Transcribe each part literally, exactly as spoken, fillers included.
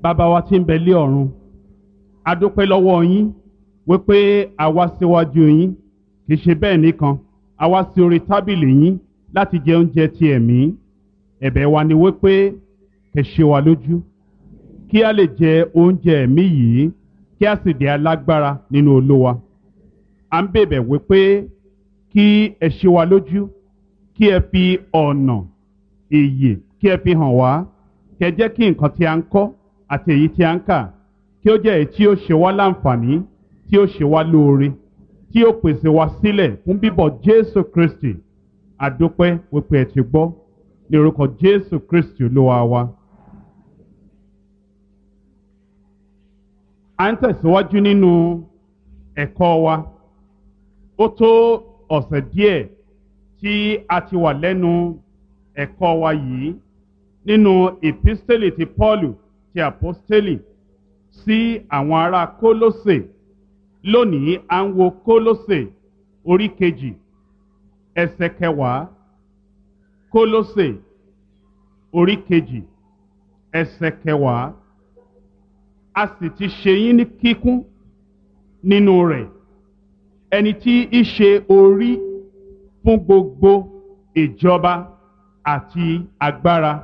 Bàbá wa tí ń bẹ lé ọ̀run, a dúpẹ́ lọ́wọ́ yín wípé a wá síwájú yín, kì í ṣe bẹ́ẹ̀ nìkan, a wá sí orí tábìlì yín láti jẹ oúnjẹ ti ẹ̀mí. Ẹ̀bẹ̀ wa ni wípé kẹ́ ṣe wa lójú, kí a lè jẹ oúnjẹ ẹ̀mí yìí, kí a sì di alágbára nínú Olúwa. À ń bẹ̀bẹ̀ wípé kí ẹ ṣe wa lójú, kí ẹ fi ọ̀nà ìyè kí ẹ fi hàn wá, kẹ́ jẹ́ kí nǹkan tí a ń kọ́ àti èyí tí a ń kà kí ó jẹ́ èyí tí ó ṣe wá láǹfààní, tí ó ṣe wá lóore, tí ó pèsè wá sílẹ̀ fún bíbọ̀ Jésù Kristi. A dúpẹ́ wípé ẹ ti gbọ́, ní orúkọ Jésù Kristi Olúwa wa. À ń tẹ̀síwájú nínú ẹ̀kọ́ wa. Ó tó ọ̀sẹ̀ díẹ̀ tí a ti wà lẹ́nu ẹ̀kọ́ wa yìí nínú ìpísítélì ti Pọ́ọ̀lù ti àpọ́stélì sí àwọn ará Kólósè. Lónìí à ń wo Kólósè orí kejì ẹsẹ̀ kẹwàá. Kólósè orí kejì ẹsẹ̀ kẹwàá. A sì ti ṣe yín ní kíkún nínú rẹ̀, ẹni tí í ṣe orí fún gbogbo ìjọba àti agbára.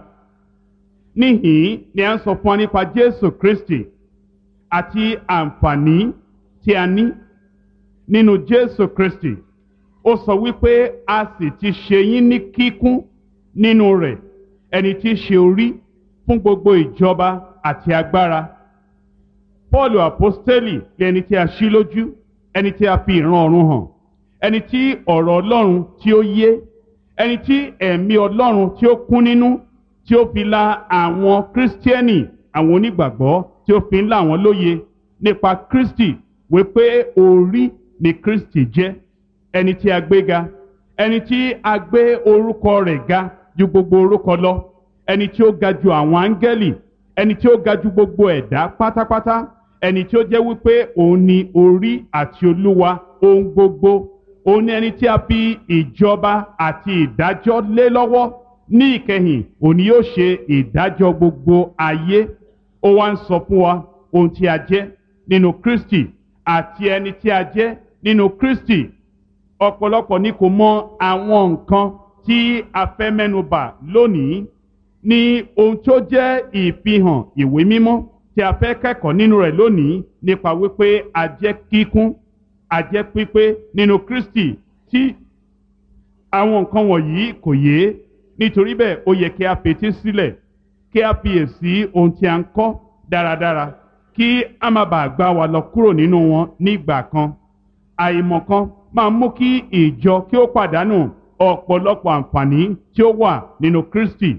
Níhìn ni a ń sọ fún wa nípa Jésù Kristi àti àǹfààní tí a ní nínú Jésù Kristi. Ó sọ wípé a sì ti ṣe yín ní kíkún nínú rẹ̀, ẹni tí í ṣe orí fún gbogbo ìjọba àti agbára. Pọ́ọ̀lù àpọ́stélì ni ẹni tí a ṣí lójú, ẹni tí a fi ìran ọ̀run hàn, ẹni tí ọ̀rọ̀ Ọlọ́run tí ó yé, ẹni tí ẹ̀mí Ọlọ́run tí ó kún nínú, tí ó fi la àwọn kírísítíẹ́nì, àwọn onígbàgbọ́, tí ó fi ń là wọ́n lóye nípa Kristi wípé orí ni Kristi jẹ́, ẹni tí a gbé ga, ẹni tí a gbé orúkọ rẹ̀ ga ju gbogbo orúkọ lọ, ẹni tí ó ga ju àwọn áńgẹ́lì, ẹni tí ó ga ju gbogbo ẹ̀dá pátápátá, ẹni tí ó jẹ́ wípé òun ni orí àti olúwa ohun gbogbo. Òun ni ẹni tí a fi ìjọba àti ìdájọ́ lé lọ́wọ́. Ní ìkẹyìn òun ni yóò ṣe ìdájọ́ gbogbo ayé. Ó wá ń sọ fún wa ohun tí a jẹ́ nínú Kristi àti ẹni tí a jẹ́ nínú Kristi. Ọ̀pọ̀lọpọ̀ ni kò mọ àwọn nǹkan tí a fẹ́ mẹ́nubà lónìí ní ohun tó jẹ́ ìfihàn ìwé mímọ́ tí a fẹ́ kẹ́kọ̀ọ́ nínú rẹ̀ lónìí, nípa wípé a jẹ́ kíkún, a jẹ́ pípé nínú Kristi. Tí àwọn nǹkan wọ̀nyí kò yé, nítorí bẹ́ẹ̀ ó yẹ kí a fetí sílẹ̀, kí a fiyèsí ohun tí a ń kọ́ dáradára, kí a má bàa gbá wa lọ kúrò nínú wọn nígbà kan. Àìmọ̀kan máa mú kí ìjọ kí ó pàdánù ọ̀pọ̀lọpọ̀ àǹfààní tí ó wà nínú Kristi.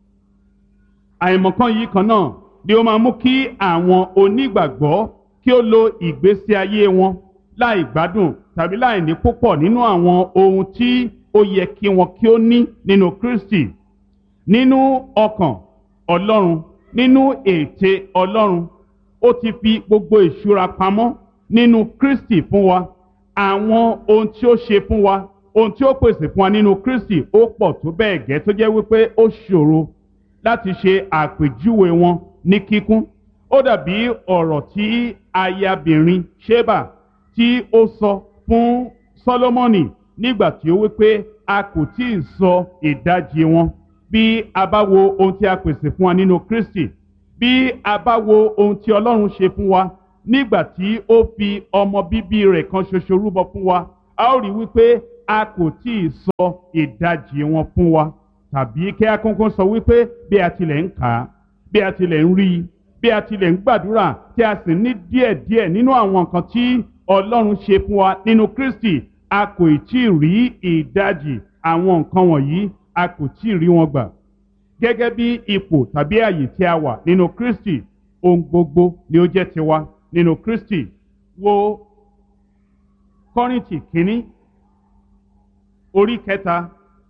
Àìmọ̀kan yìí kan náà ni ó máa mú kí àwọn onígbàgbọ́ kí ó lo ìgbésí ayé wọn láì gbádùn tàbí láì ní púpọ̀ nínú àwọn ohun tí ó yẹ kí wọn kí ó ní nínú Kristi. Nínú ọkàn Ọlọ́run, nínú ète Ọlọ́run, ó ti fi gbogbo ìṣúra pamọ́ nínú Kristi fún wa. Àwọn ohun tí ó ṣe fún wa, ohun tí ó pèsè fún wa nínú Kristi ó pọ̀ tó bẹ́ẹ̀ gẹ́ tó jẹ́ wípé ó ṣòro láti ṣe àpèjúwe wọn ní kíkún. Ó dàbí ọ̀rọ̀ tí ayabìnrin Ṣébà tí ó sọ fún Sólómọ́nì nígbà tí ó wípé a kò tí ì sọ ìdajì wọn. Bí a bá wo ohun tí a pèsè fún wa nínú Kristi, bí a bá wo ohun tí Ọlọ́run ṣe fún wa nígbà tí ó fi ọmọ bíbí rẹ̀ kan ṣoṣo rúbọ fún wa, a ó rí wípé a kò tí ì sọ ìdajì wọn fún wa. Tàbí kí a kúnkún sọ wípé bí a tilẹ̀ ń kà á, bí a tilẹ̀ ń rí i, bí a tilẹ̀ ń gbàdúrà tí a sì ní díẹ̀díẹ̀ nínú àwọn nǹkan tí Ọlọ́run ṣe fún wa nínú Kristi, a kò tí ì rí ìdajì àwọn nǹkan wọ̀nyí, a kò tí ì rí wọn gbà. Gẹ́gẹ́ bí ipò tàbí àyè tí a wà nínú Kristi, ohun gbogbo ni ó jẹ́ tiwa nínú Kristi. Wo Kọ́ríńtì kínní orí kẹta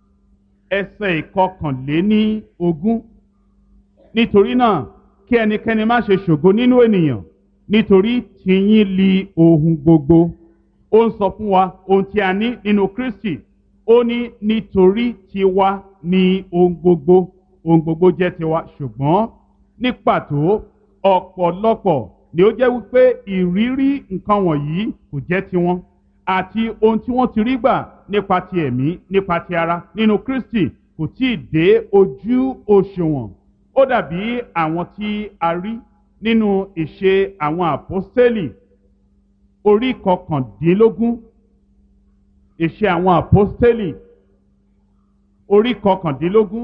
ẹsẹ̀ ìkọkànléní ogún. Nítorí náà kí ẹnikẹ́ni má ṣe ṣògo nínú ènìyàn, nítorí tìyín li ohun gbogbo. Ó ń sọ fún wa ohun tí a ní nínú Kristi. Ó ní nítorí tiwa ni ohun gbogbo, ohun gbogbo jẹ́ tiwa, ṣùgbọ́n ní pàtó ọ̀pọ̀lọpọ̀ ni ó jẹ́ wípé ìrírí nǹkan wọ̀nyí kò jẹ́ tiwọn àti ohun tí wọ́n ti rí gbà nípa ti ẹ̀mí nípa ti ara nínú Kristi kò tí ì dé ojú òṣùwọ̀n. Ó dàbí àwọn tí a rí nínú ìṣe àwọn àpọ́stélì orí kọkàndínlógún, ìṣe àwọn àpọ́stélì orí kọkàndínlógún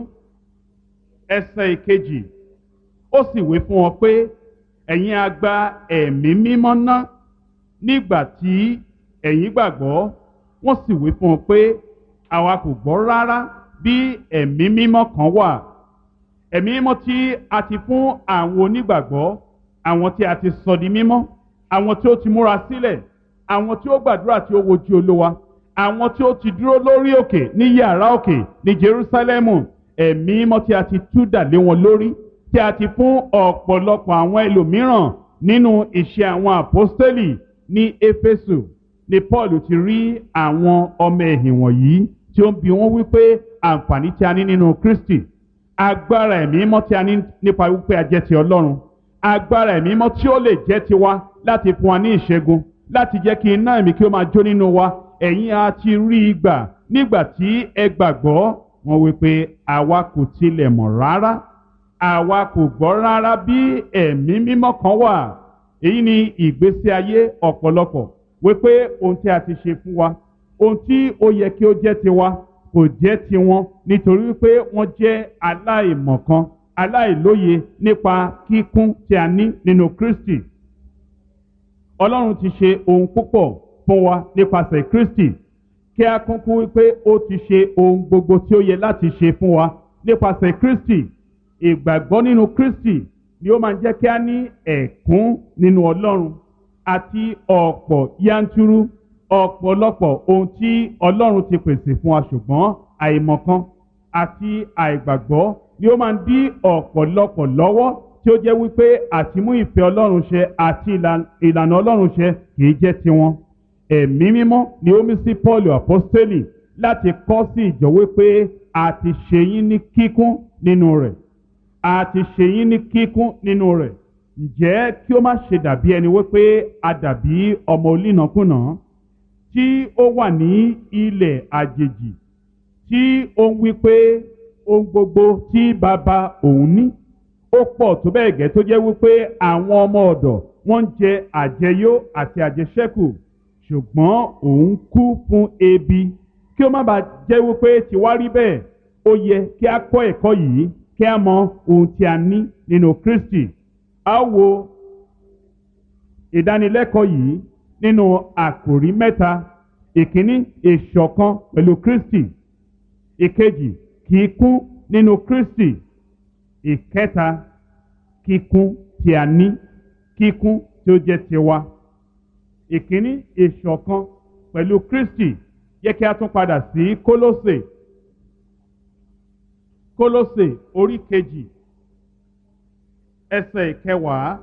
ẹsẹ̀ ìkejì. Ó sì wí fún wọn pé ẹ̀yin a gba ẹ̀mí mímọ́ ná nígbà tí ẹ̀yin gbàgbọ́. Wọ́n sì wí fún wọn pé àwa kò gbọ́ rárá bí ẹ̀mí mímọ́ kan wà. Ẹ̀mí mímọ́ tí a ti fún àwọn onígbàgbọ́, àwọn tí a ti sọ di mímọ́, àwọn tí ó ti múra sílẹ̀, àwọn tí ó gbàdúrà tí ó wojú Olúwa, àwọn tí ó ti dúró lórí òkè ní yàrá òkè ní Jerúsálẹ́mù. Ẹ̀mí mímọ́ tí a ti tú dà lé wọn lórí, tí a ti fún ọ̀pọ̀lọpọ̀ àwọn ẹlòmíràn nínú iṣẹ́ àwọn àpọ́stélì ní Éfésù ni Paul ti rí àwọn ọmọ ẹ̀yìn wọ̀nyí tí ó ń bi wọ́n wípé àǹfààní tí a ní nínú Kristi, agbára ẹ̀mí mímọ́ tí a ní nípa wípé a jẹ́ ti Ọlọ́run, agbára ẹ̀mí mímọ́ tí ó lè jẹ́ tiwa láti fún wa ní ìṣẹ́gun, láti jẹ́ kí iná ẹ̀mí kí ó máa jó nínú wa. Ẹ̀yin a ti rí i gbà nígbà tí ẹ gbàgbọ́. Wọ́n wípé àwa kò tilẹ̀ mọ̀ rárá, àwa kò gbọ́ rárá bí ẹ̀mí mímọ́ kan wà. Èyí ni ìgbésí ayé ọ̀pọ̀lọpọ̀ wípé ohun tí a ti ṣe fún wa, ohun tí ó yẹ kí ó jẹ́ tiwa kò jẹ́ tiwọn nítorí wípé wọ́n jẹ́ aláìmọ̀kan, aláìlóye nípa kíkún tí a ní nínú Kristi. Ọlọ́run ti ṣe ohun púpọ̀ fún wa nípasẹ̀ Kristi kí a kúnkú wípé ó ti ṣe ohun gbogbo tí ó yẹ láti ṣe fún wa nípasẹ̀ Kristi. Ìgbàgbọ́ nínú Kristi ni ó máa ń jẹ́ kí a ní ẹ̀kún nínú Ọlọ́run àti ọ̀pọ̀ yanturu ọ̀pọ̀lọpọ̀ ohun tí Ọlọ́run ti pèsè fún wa, ṣùgbọ́n àìmọ̀kan àti àìgbàgbọ́ ni ó máa ń dí ọ̀pọ̀lọpọ̀ lọ́wọ́ tí ó jẹ́ wípé àtimú ìfẹ́ Ọlọ́run ṣẹ àti ìlànà Ọlọ́run ṣẹ kì í jẹ́ tiwọn. Ẹ̀mí mímọ́ ni ó mí sí Paul àpọ́stélì láti kọ́ sí ìjọ wípé a ti ṣe yín ní kíkún nínú rẹ̀, a ti ṣe yín ní kíkún nínú rẹ̀. Ǹjẹ́ kí ó má ṣe dàbí ẹni wípé a dàbí ọmọ onínàkúnà tí ó wà ní ilẹ̀ àjèjì tí ó ń wípé ohun gbogbo tí bàbá òun ní ó pọ̀ tó bẹ́ẹ̀ gẹ́ tó jẹ́ wípé àwọn ọmọ ọ̀dọ̀ wọ́n ń jẹ àjẹyó àti àjẹṣẹ́kù, ṣùgbọ́n òun kú fún ebi. Kí ó má bàa jẹ́ wípé tiwa rí bẹ́ẹ̀, ó yẹ kí a kọ́ ẹ̀kọ́ yìí kí a mọ ohun tí a ní nínú Kristi. A wo ìdánilẹ́kọ̀ọ́ yìí nínú àkòrí mẹ́ta. Ìkíní, ìṣọ̀kan pẹ̀lú Kristi. Ìkejì, kíkún nínú Kristi. Ìkẹta, kíkún tí a ní, kíkún tí ó jẹ́ tiwa. Ìkíní, ìṣọ̀kan pẹ̀lú Kristi. Yẹ kí a tún padà sí Kólósè. Kólósè orí kejì ẹsẹ̀ ìkẹwàá.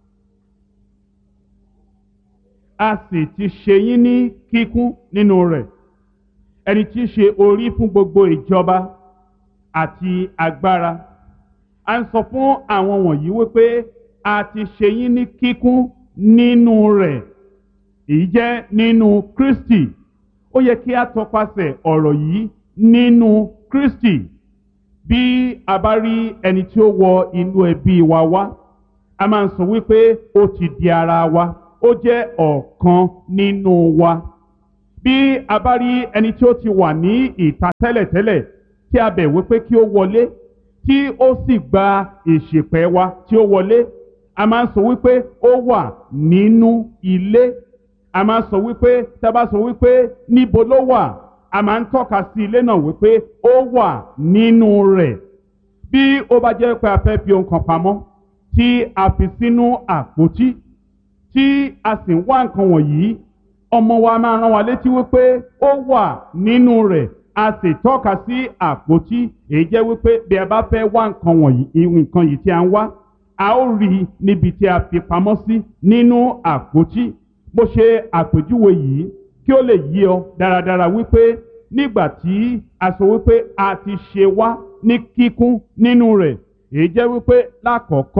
A sì ti ṣe yín ní kíkún nínú rẹ̀, ẹni tí í ṣe orí fún gbogbo ìjọba àti agbára. A ń sọ fún àwọn wọ̀nyí wípé a ti ṣe yín ní kíkún nínú rẹ̀. Èyí jẹ́ nínú Kristi. Ó yẹ kí a tọpasẹ̀ ọ̀rọ̀ yìí nínú Kristi. Bí a bá rí ẹni tí ó wọ inú ẹbí wa wá, a máa ń sọ wípé ó ti di ara wa, ó jẹ́ ọ̀kan nínú wa. Bí a bá rí ẹni tí ó ti wà ní ìta tẹ́lẹ̀tẹ́lẹ̀ tí a bẹ̀ wípé kí ó wọlé, tí ó sì gba ìṣìpẹ̀ wa tí ó wọlé, a máa ń sọ wípé ó wà nínú ilé. A máa ń sọ wípé, tí a bá sọ wípé níbo ló wà, a máa ń tọ́ka sí ilé náà wípé ó wà nínú rẹ̀. Bí ó bá jẹ́ pé a fẹ́ fi ohun kan pamọ́ tí a fi sínú àpótí tí a sì ń wá nǹkan wọ̀nyí, ọmọ wa máa rán wa létí wípé ó wà nínú rẹ̀. A sì tọ́ka sí àpótí. Èyí jẹ́ wípé bí a bá fẹ́ wá nǹkan wọ̀nyí, nǹkan yìí tí a ń wá, a ó rí i níbi tí a fi pamọ́ sí nínú àpótí. Mo ṣe àpèjúwe yìí kí ó lè yé ọ dáradára wípé nígbà tí a sọ wípé a ti ṣe wá ní kíkún nínú rẹ̀, èyí jẹ́ wípé lákọ̀ọ́kọ́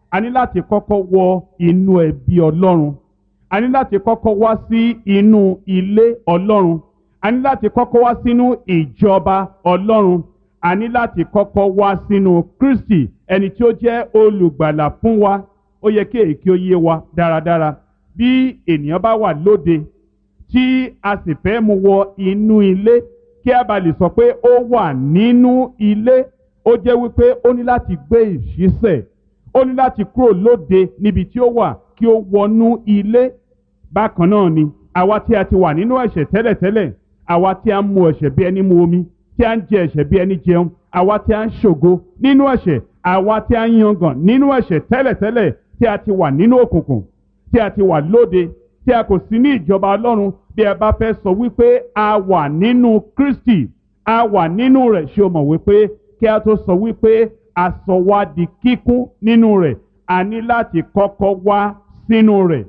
a ní láti kọ́kọ́ wọ inú ẹbí Ọlọ́run, a ní láti kọ́kọ́ wá sí inú ilé Ọlọ́run, a ní láti kọ́kọ́ wá sínú ìjọba Ọlọ́run, a ní láti kọ́kọ́ wá sínú Kristi ẹni tí ó jẹ́ olùgbàlà fún wa. Ó yẹ kí èyí kí ó yé wa dáradára. Bí ènìyàn bá wà lóde tí a sì fẹ́ mú wọ inú ilé kí a bá lè sọ pé ó wà nínú ilé, ó jẹ́ wípé ó ní láti gbé ìṣísẹ̀, ó ní láti kúrò lóde níbi tí ó wà kí ó wọnú ilé. Bákan náà ni àwa tí a ti wà nínú ẹ̀ṣẹ̀ tẹ́lẹ̀tẹ́lẹ̀, àwa tí a ń mu ẹ̀ṣẹ̀ bí ẹni mu omi, tí a ń jẹ ẹ̀ṣẹ̀ bí ẹni jẹun, àwa tí a ń ṣògo nínú ẹ̀ṣẹ̀, àwa tí a ń yangàn nínú ẹ̀ṣẹ̀ tẹ́lẹ̀tẹ́lẹ̀, tí a ti wà nínú òkùnkùn, tí a ti wà lóde, tí a kò sí ní ìjọba Ọlọ́run. Bí ẹ bá fẹ́ sọ wípé a wà nínú Kristi, a wà nínú rẹ̀, ṣé o mọ̀ wípé kí a tó sọ wípé a sọ wá di kíkún nínú rẹ̀, a ní láti kọ́kọ́ wá sínú rẹ̀.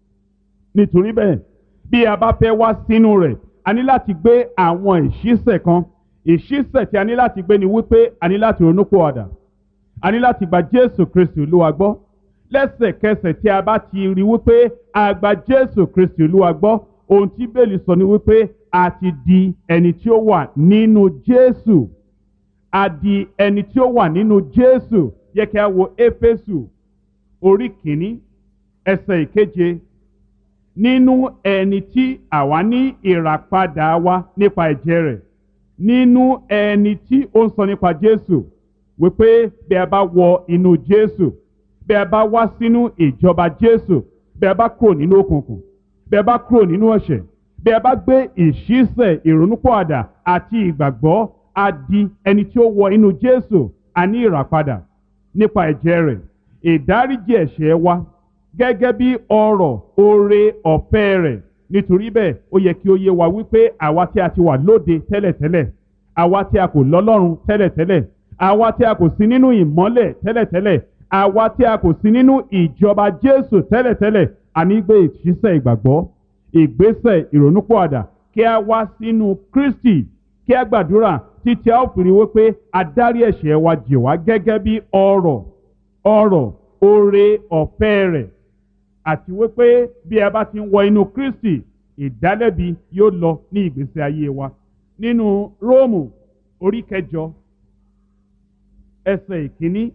Nítorí bẹ́ẹ̀, bí a bá fẹ́ wá sínú rẹ̀, a ní láti gbé àwọn ìṣísẹ̀ kan. Ìṣísẹ̀ tí a ní láti gbé ni wípé a ní láti ronúpìwàdà, a ní láti gba Jésù Kristi Olúwa gbọ́. Lẹ́sẹ̀kẹsẹ̀ tí a bá ti rí wípé a gba Jésù Kristi Olúwa gbọ́, ohun tí Bíbélì sọ ni wípé a ti di ẹni tí ó wà nínú Jésù. A di ẹni tí ó wà nínú Jésù. Yẹ kí a wo Éfésù orí kìíní ẹsẹ̀ ìkeje. Nínú ẹni tí àwa ní ìràpadà wa nípa ẹ̀jẹ̀ rẹ̀, nínú ẹni tí ó ń sọ nípa Jésù, wípé bí a bá wọ inú Jésù, bí a bá wá sínú ìjọba Jésù, bí a bá kúrò nínú òkùnkùn, bí a bá kúrò nínú ẹ̀ṣẹ̀, bí a bá gbé ìṣísẹ̀ ìrònúpìwàdà àti ìgbàgbọ́, a di ẹni tí ó wọ inú Jésù. A ní ìràpadà nípa ẹ̀jẹ̀ rẹ̀, ìdáríjì ẹ̀ṣẹ̀ wa gẹ́gẹ́ bí ọrọ̀ oore ọ̀fẹ́ rẹ̀. Nítorí bẹ́ẹ̀, ó yẹ kí ó yé wa wípé àwa tí a ti wà lóde tẹ́lẹ̀tẹ́lẹ̀, àwa tí a kò lọ́lọ́run tẹ́lẹ̀tẹ́lẹ̀, àwa tí a kò sí nínú ìmọ́lẹ̀ tẹ́lẹ̀tẹ́lẹ̀, àwa tí a kò sí nínú ìjọba Jésù tẹ́lẹ̀tẹ́lẹ̀, a ní gbé ìṣísẹ̀ ìgbàgbọ́, ìgbésẹ̀ ìrònúpìwàdà kí a wá sínú Kristi, kí a gbàdúrà títí a ó fi rí wípé a dárí ẹ̀ṣẹ̀ wa jì wá gẹ́gẹ́ bí ọrọ̀ ọrọ̀ oore ọ̀fẹ́ rẹ̀, àti wípé bí a bá ti ń wọ inú Kristi, ìdálẹ́bi yóò lọ ní ìgbésí ayé wa. Nínú Róòmù orí kẹjọ ẹsẹ̀ ìkíní,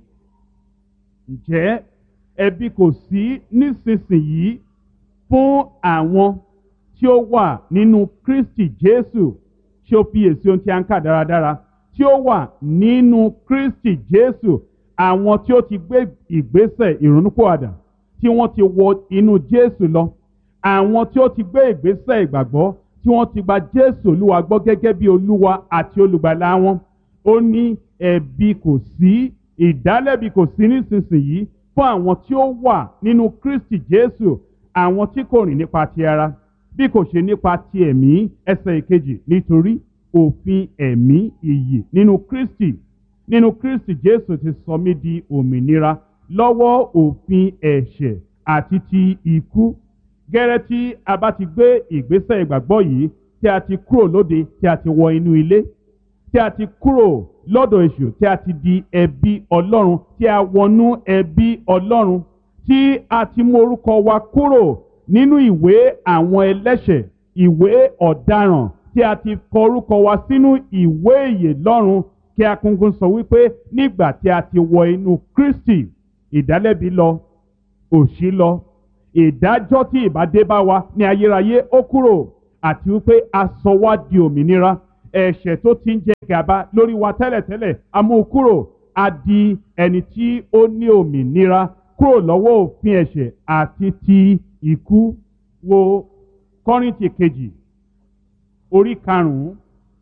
ǹjẹ́ ẹ̀bi kò sí nísinsìnyí fún àwọn tí ó wà nínú Kristi Jésù? Ṣé o fiyèsí ohun tí a ń kà dáradára? Tí ó wà nínú Kristi Jésù, àwọn tí ó ti gbé ìgbésẹ̀ ìrònúpìwàdà, tí wọ́n ti wọ inú Jésù lọ, àwọn tí ó ti gbé ìgbésẹ̀ ìgbàgbọ́, tí wọ́n ti gba Jésù Olúwa gbọ́ gẹ́gẹ́ bí Olúwa àti olùgbàlà wọn. Ó ní ẹ̀bi kò sí, ìdálẹ́bi kò sí nísinsìnyí fún àwọn tí ó wà nínú Kristi Jésù, àwọn tí kò rìn nípa ti ara bí kò ṣe nípa ti ẹ̀mí. Ẹsẹ̀ ìkejì, nítorí òfin ẹ̀mí ìyè nínú Kristi nínú Kristi Jésù ti sọ mí di òmìnira lọ́wọ́ òfin ẹ̀ṣẹ̀ àti ti ikú. Gẹ́rẹ́ tí a bá ti gbé ìgbésẹ̀ ìgbàgbọ́ yìí, tí a ti kúrò lóde, tí a ti wọ inú ilé, tí a ti kúrò lọ́dọ̀ èṣù, tí a ti di ẹbí Ọlọ́run, tí a wọnú ẹbí Ọlọ́run, tí a ti mú orúkọ wa kúrò nínú ìwé àwọn ẹlẹ́ṣẹ̀, ìwé ọ̀daràn, tí a ti kọ orúkọ wa sínú ìwé ìyè lọ́run. Kí a kúnkún sọ wípé nígbà tí a ti wọ inú Kristi, ìdálẹ́bi lọ, òṣì lọ, ìdájọ́ tí ìbá dé bá wa ní ayérayé ó kúrò, àti wípé a sọ wá di òmìnira. Ẹ̀ṣẹ̀ tó ti ń jẹ gàba lórí wa tẹ́lẹ̀tẹ́lẹ̀, a mú kúrò, a di ẹni tí ó ní òmìnira kúrò lọ́wọ́ òfin ẹ̀ṣẹ̀ àti ti ikú. Wo Kọ́ríńtì kejì orí karùn-ún,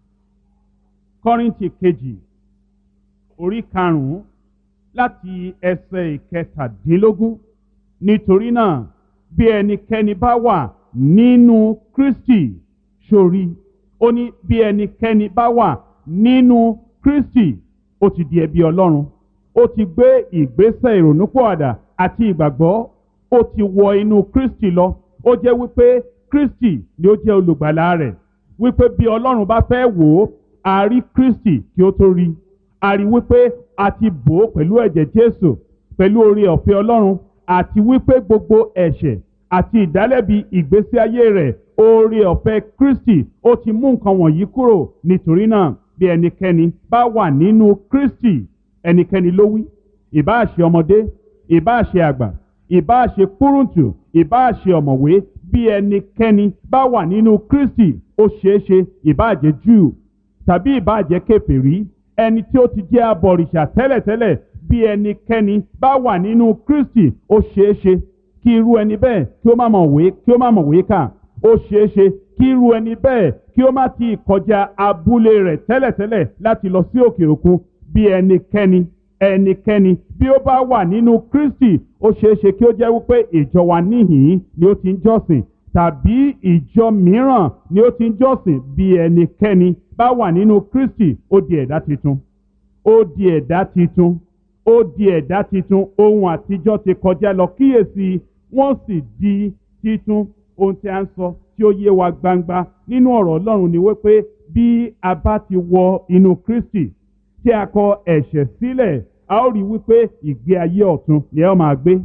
Kọ́ríńtì kejì orí karùn-ún láti ẹsẹ̀ ìkẹtàdínlógún. Nítorí náà, bí ẹnikẹ́ni bá wà nínú Kristi, sórí, ó ní bí ẹnikẹ́ni bá wà nínú Kristi, ó ti di ẹbí Ọlọ́run, ó ti gbé ìgbésẹ̀ ìrònúpìwàdà àti ìgbàgbọ́, ó ti wọ inú Kristi lọ. Ó jẹ́ wípé Kristi ni ó jẹ́ olùgbàlà rẹ̀, wípé bí Ọlọ́run bá fẹ́ wò ó, a rí Kristi kí ó tó rí, a rí wípé a ti bò ó pẹ̀lú ẹ̀jẹ̀ Jésù. pẹ̀lú oore ọ̀fẹ́ Ọlọ́run àti wípé gbogbo ẹ̀ṣẹ̀ àti ìdálẹ́bi ìgbésí ayé rẹ̀ oore ọ̀fẹ́ Kristi ó ti mú nǹkan wọ̀nyí kúrò. Nítorí náà bí ẹnikẹ́ni bá wà nínú Kristi, ẹnikẹ́ni ló wí, ìbáà ṣe ọmọdé, ìbáà ṣe àgbà, ìbáà ṣe kúrúntù, ìbáà ṣe ọ̀mọ̀wé, bí ẹnikẹ́ni bá wà nínú Kristi, ó ṣeéṣe ìbáà jẹ́ Júù tàbí ìbáà jẹ́ kèfèrí, ẹni tí ó ti jẹ́ abọ̀rìṣà tẹ́lẹ̀tẹ́lẹ̀, bí ẹnikẹ́ni bá wà nínú Kristi, ó ṣeéṣe kí irú ẹni bẹ́ẹ̀ kí ó má mọ̀wé kí ó má mọ̀wé kà, ó ṣeéṣe kí irú ẹni bẹ́ẹ̀ kí ó má ti kọjá abúlé rẹ̀ tẹ́lẹ̀tẹ́lẹ̀ láti lọ sí òkè òkun. Bí ẹnikẹ́ni ẹnikẹ́ni bí ó bá wà nínú Kristi, ó ṣeéṣe kí ó jẹ́ wípé ìjọ wa níhìn-ín ni ó ti ń jọ́sìn tàbí ìjọ mìíràn ni ó ti ń jọ́sìn. Bí ẹnikẹ́ni bá wà nínú Kristi, ó di ẹ̀dá titun, ó di ẹ̀dá titun, ó di ẹ̀dá titun. Ohun àtijọ́ ti kọjá lọ, kíyèsí wọ́n sì di titun. Ohun tí a ń sọ tí ó yé wa gbangba nínú ọ̀rọ̀ Ọlọ́run ni wípé bí a bá ti wọ inú Kristi tí a kọ ẹ̀ṣẹ̀ sílẹ̀, a ó rí wípé ìgbé ayé ọ̀tun ni a ó máa gbé.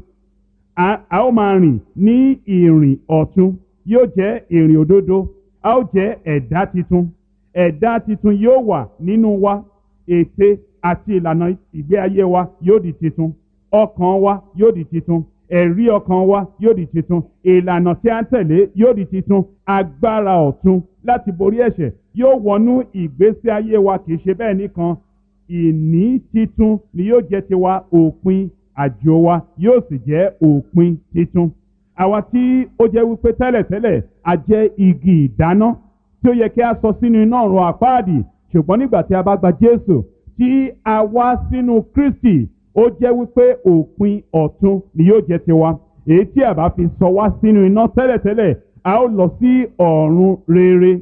A ó máa rìn ní ìrìn ọ̀tun, yóò jẹ́ ìrìn òdodo, a ó jẹ́ ẹ̀dá titun. Ẹ̀dá titun yóò wà nínú wa, ète àti ìlànà ìgbé ayé wa yóò di titun, ọkàn wa yóò di titun, ẹ̀rí ọkàn wa yóò di titun, ìlànà tí a ń tẹ̀lé yóò di titun, agbára ọ̀tun láti borí ẹ̀ṣẹ̀ yóò wọnú ìgbésí ayé wa. Kìí ṣe bẹ́ẹ̀ nìkan, ìní titun ni yóò jẹ́ tiwa, òpin àjò wa yóò sì jẹ́ òpin titun. Àwa tí ó jẹ́ wípé tẹ́lẹ̀tẹ́lẹ̀ a jẹ́ igi ìdáná tí ó yẹ kí a sọ sínú iná ọ̀run àpáàdì, ṣùgbọ́n nígbà tí a bá gba Jésù tí a wá sínú Kristi, ó jẹ́ wípé òpin ọ̀tun ni yóò jẹ́ tiwa. Èyí tí a bá fi sọ wá sínú iná tẹ́lẹ̀tẹ́lẹ̀, a ó lọ sí ọ̀run rere.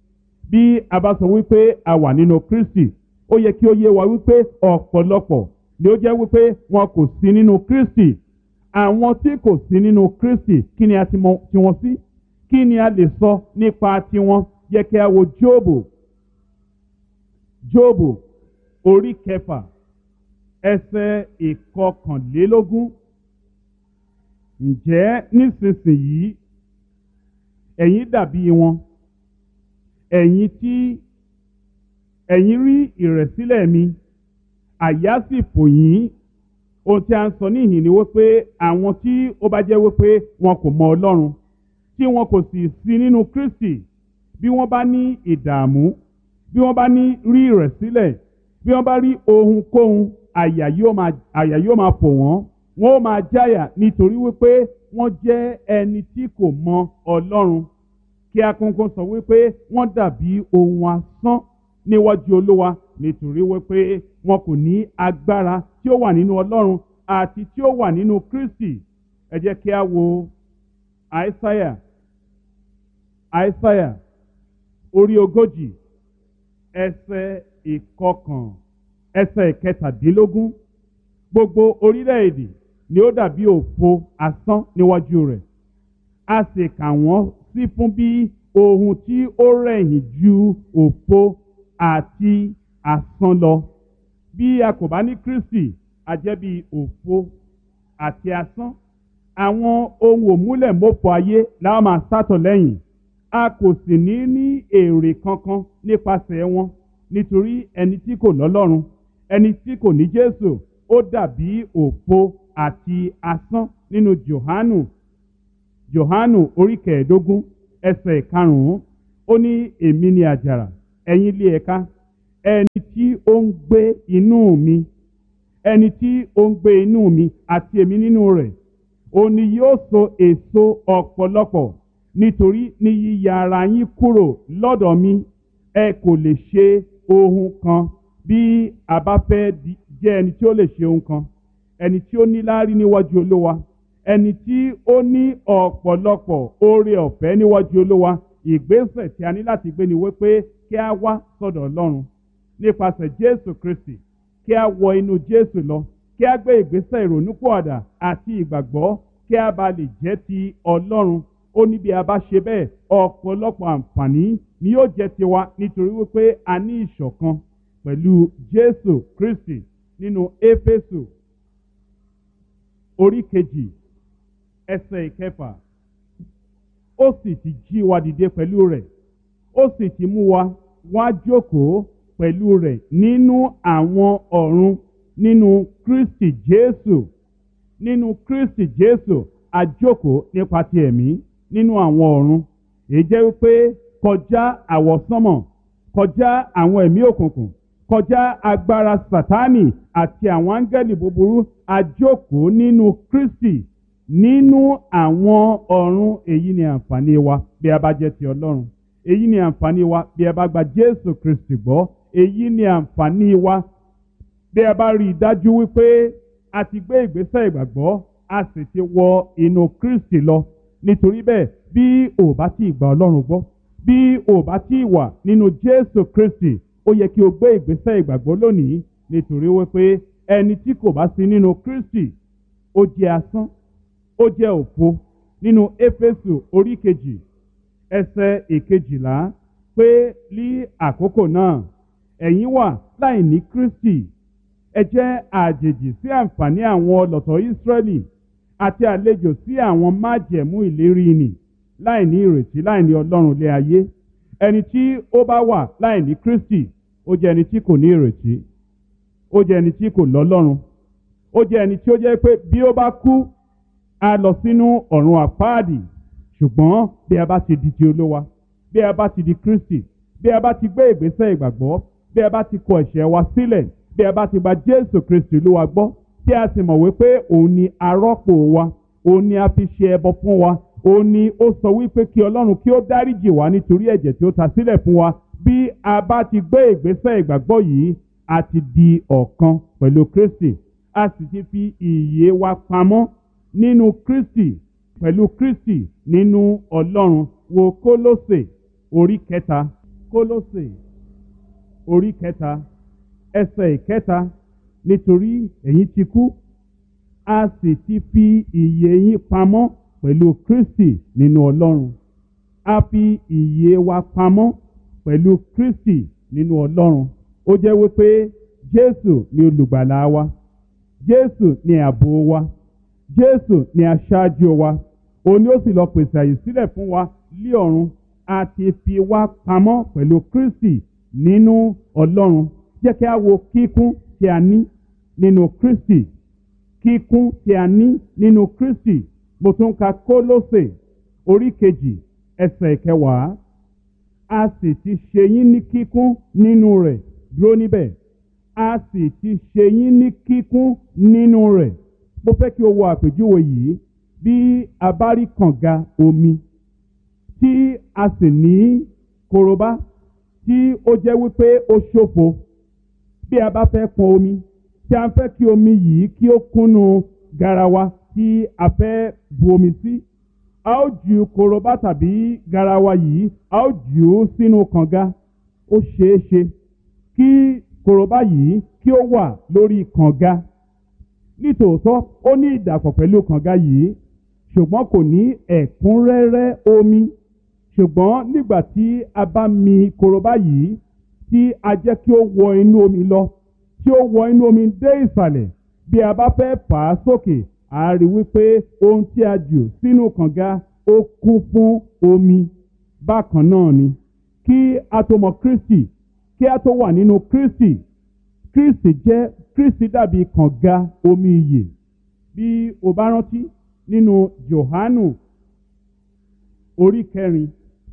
Bí a bá sọ wípé a wà nínú Kristi, ó yẹ kí ó yé wa wípé ọ̀pọ̀lọpọ̀ ni ó jẹ́ wípé wọn kò sí nínú Kristi. Àwọn tí kò sí nínú Kristi, kí ni a ti mọ̀ tiwọn sí? Kí ni a lè sọ nípa tiwọn? Yẹ kí a wo Jóòbù. Jóòbù orí kẹfà ẹsẹ̀ ìkọkànlélógún. Ǹjẹ́ nísinsìnyí ẹ̀yin dàbí wọn, ẹ̀yin tí ẹ̀yin rí ìrẹ̀sílẹ̀ mi, àyà sì fò yín. Ohun tí a ń sọ níhìn ni wípé àwọn tí ó bá jẹ́ wípé wọn kò mọ Ọlọ́run, tí wọn kò sì sí nínú Kristi, bí wọ́n bá ní ìdààmú, bí wọ́n bá ní rí ìrẹ̀sílẹ̀, bí wọ́n bá rí ohunkóhun, àyà yóò máa àyà yóò máa fò wọ́n, wọ́n ó máa jáyà nítorí wípé wọ́n jẹ́ ẹni tí kò mọ Ọlọ́run. Kí a kúnkún sọ wípé wọ́n dàbí ohun asán níwájú Olúwa, nítorí wípé wọn kò ní agbára tí ó wà nínú Ọlọ́run àti tí ó wà nínú Kristi. Ẹ jẹ́ kí a wo Àìsáyà Àìsáyà orí ogójì ẹsẹ̀ ìkọkàn ẹsẹ̀ ìkẹtàdínlógún. Gbogbo orílẹ̀-èdè ni ó dàbí òfo asán níwájú rẹ̀, a sì kà wọ́n sí fún bí ohun tí ó rẹ̀yìn ju òfo àti asán lọ. Bí a kò bá ní Kristi, a jẹ́ bí òfo àti asán. Àwọn ohun òmúlẹ̀mọ́fọ ayé la máa sátọ̀ lẹ́yìn, a kò sì ní ní èrè kankan nípasẹ̀ wọn, nítorí ẹni tí kò lọ́lọ́run, ẹni tí kò ní Jésù, ó dàbí òfo àti asán. Nínú Jòhánù Jòhánù orí kẹẹ̀ẹ́dógún ẹsẹ̀ ìkarùn-ún, ó ní èmi ni àjàrà, ẹ̀yin ilé ẹ̀ka. Ẹni tí ó ń gbé inú mi, ẹni tí ó ń gbé inú mi àti èmi nínú rẹ̀, òun ni yóò so èso ọ̀pọ̀lọpọ̀, nítorí ní yíya ara yín kúrò lọ́dọ̀ mi, ẹ kò lè ṣe ohun kan. Bí a bá fẹ́ jẹ́ ẹni tí ó lè ṣe ohun kan, ẹni tí ó níláárí níwájú Olúwa, ẹni tí ó ní ọ̀pọ̀lọpọ̀ oore ọ̀fẹ́ níwájú Olúwa, ìgbésẹ̀ tí a ní láti gbé ni wípé kí a wá sọ́dọ̀ Ọlọ́run nípasẹ̀ Jésù Kristi, kí a wọ inú Jésù lọ, kí a gbé ìgbésẹ̀ ìrònúpìwàdà àti ìgbàgbọ́, kí a bá lè jẹ́ ti Ọlọ́run. Ó ní bí a bá ṣe bẹ́ẹ̀, ọ̀pọ̀lọpọ̀ àǹfààní ni yóò jẹ́ tiwa, nítorí wípé a ní ìṣọ̀kan pẹ̀lú Jésù Kristi. Nínú Éfésù orí kejì ẹsẹ̀ ìkẹfà, ó sì ti jí wa dìde pẹ̀lú rẹ̀, ó sì ti mú wa wá jókòó pẹ̀lú rẹ̀ nínú àwọn ọ̀run nínú Kristi Jésù. Nínú Kristi Jésù a jókòó nípa ti ẹ̀mí nínú àwọn ọ̀run. Èyí jẹ́ wípé kọjá àwọsánmọ̀, kọjá àwọn ẹ̀mí òkùnkùn, kọjá agbára Sátánì àti àwọn áńgẹ́lì búburú, a jókòó nínú Kristi nínú àwọn ọ̀run. Èyí ni àǹfààní wa bí a bá jẹ́ ti Ọlọ́run. Èyí ni àǹfààní wa bí a bá gba Jésù Kristi gbọ́. Èyí ni àǹfààní wa bí a bá rí i dájú wípé a ti gbé ìgbésẹ̀ ìgbàgbọ́, a sì ti wọ inú Kristi lọ. Nítorí bẹ́ẹ̀, bí o bá ti gba Ọlọ́run gbọ́, bí o bá ti wà nínú Jésù Kristi, ó yẹ kí o gbé ìgbésẹ̀ ìgbàgbọ́ lónìí. Nítorí wípé ẹni tí kò bá sí nínú Kristi, ó jẹ́ asán, ó jẹ́ òfo. Nínú Éfésù orí kejì ẹsẹ̀ ìkejìlá, pé ní àkókò náà ẹ̀yin wà láì ní Kristi, ẹ jẹ́ àjèjì sí àǹfààní àwọn ọlọ̀tọ̀ Ísírẹ́lì àti àlejò sí àwọn májẹ̀mú ìlérí nì, láì ní ìrètí, láì ní Ọlọ́run lé ayé. Ẹni tí ó bá wà láì ní Kristi, ó jẹ́ ẹni tí kò ní ìrètí, ó jẹ́ ẹni tí kò lọ́lọ́run, ó jẹ́ ẹni tí ó jẹ́ pé bí ó bá kú, a lọ sínú ọ̀run àpáàdì. Ṣùgbọ́n bí a bá ti di ti Olúwa, bí a bá ti di Kristi, bí a bá ti gbé ìgbésẹ̀ ìgbàgbọ́, bí a bá ti kọ ẹ̀ṣẹ̀ wa sílẹ̀, bí a bá ti gba Jésù Kristi Olúwa gbọ́, tí a sì mọ̀ wípé òun ni arọ́pò wa, òun ni a fi ṣe ẹbọ fún wa, òun ni ó sọ wípé kí Ọlọ́run kí ó dáríjì wá nítorí ẹ̀jẹ̀ tí ó ta sílẹ̀ fún wa. Bí a bá ti gbé ìgbésẹ̀ ìgbàgbọ́ yìí, a ti di ọ̀kan pẹ̀lú Kristi, a sì ti fi ìyè wa pamọ́ nínú Kristi, pẹ̀lú Kristi nínú Ọlọ́run. Wo Kólósè orí kẹta, Kólósè orí kẹta ẹsẹ̀ ìkẹta, nítorí ẹ̀yin ti kú, a sì ti fi ìyè yín pamọ́ pẹ̀lú Kristi nínú Ọlọ́run. A fi ìyè wa pamọ́ pẹ̀lú Kristi nínú Ọlọ́run. Ó jẹ́ wípé Jésù ni olùgbàlà wa, Jésù ni ààbò wa, Jésù ni aṣáájú wa. Òun ni ó sì lọ pèsè àyè sílẹ̀ fún wa lí ọ̀run. A ti fi wá pamọ́ pẹ̀lú Kristi nínú Ọlọ́run. Jẹ́ kí a wo kíkún tí a ní nínú Kristi. Kíkún tí a ní nínú Kristi. Mo tún ka Kólósè orí kejì ẹsẹ̀ ìkẹwàá. A sì ti ṣe yín ní kíkún nínú rẹ̀. Dúró níbẹ̀. A sì ti ṣe yín ní kíkún nínú rẹ̀. Mo fẹ́ kí o wo àpèjúwe yìí. Bí a bá rí kànga omi tí a sì ní korobá tí ó jẹ́ wípé ó ṣófo, bí a bá fẹ́ pọn omi, tí a fẹ́ kí omi yìí kí ó kúnnú garawa tí a fẹ́ bu omi sí, a ó ju korobá tàbí garawa yìí, a ó jù ú sínú kànga. Ó ṣeé ṣe kí korobá yìí kí ó wà lórí kànga. Nítòótọ́ ó ní ìdàpọ̀ pẹ̀lú kànga yìí, ṣùgbọ́n kò ní ẹ̀kúnrẹ́rẹ́ omi. Ṣùgbọ́n nígbà tí a bá mi korobá yìí, tí a jẹ́ kí ó wọ inú omi lọ, tí ó wọ inú omi dé ìsàlẹ̀, bí a bá fẹ́ fà á sókè, a rí wípé ohun tí a jù sínú kànga ó kún fún omi. Bákan náà ni kí a tó mọ Kristi, kí a tó wà nínú Kristi, Kristi jẹ́ Kristi dàbí kànga omi ìyè. Bí o bá rántí nínú Jòhánù orí kẹrin,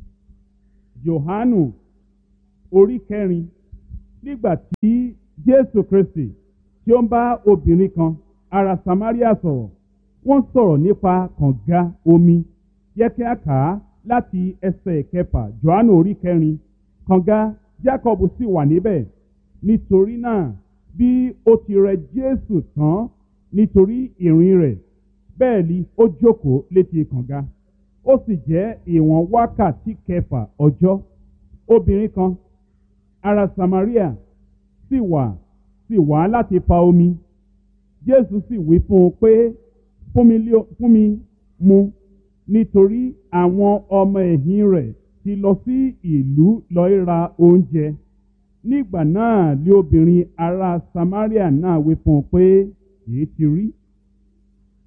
Jòhánù orí kẹrin, nígbà tí Jésù Kristi tí ó ń bá obìnrin kan ará Samaria sọ̀rọ̀, wọ́n sọ̀rọ̀ nípa kànga omi. Yẹ kí a kà á láti ẹsẹ̀ ìkẹfà. Jòhánù orí kẹrin, kànga Jákọ́bù sì wà níbẹ̀. Nítorí náà bí ó ti rẹ Jésù tán nítorí ìrìn rẹ̀, bẹ́ẹ̀ ni ó jókòó létí kànga. Ó sì jẹ́ ìwọ̀n wákàtí kẹfà ọjọ́. Obìnrin kan ará Samaria sì wà sì wá láti fa omi. Jésù sì wí fún un pé, fún mi lé- fún mi mu, nítorí àwọn ọmọ ẹ̀yìn rẹ̀ ti lọ sí ìlú lọ ra oúnjẹ. Nígbà náà lé obìnrin ará Samaria náà wí fún un pé, èyí ti rí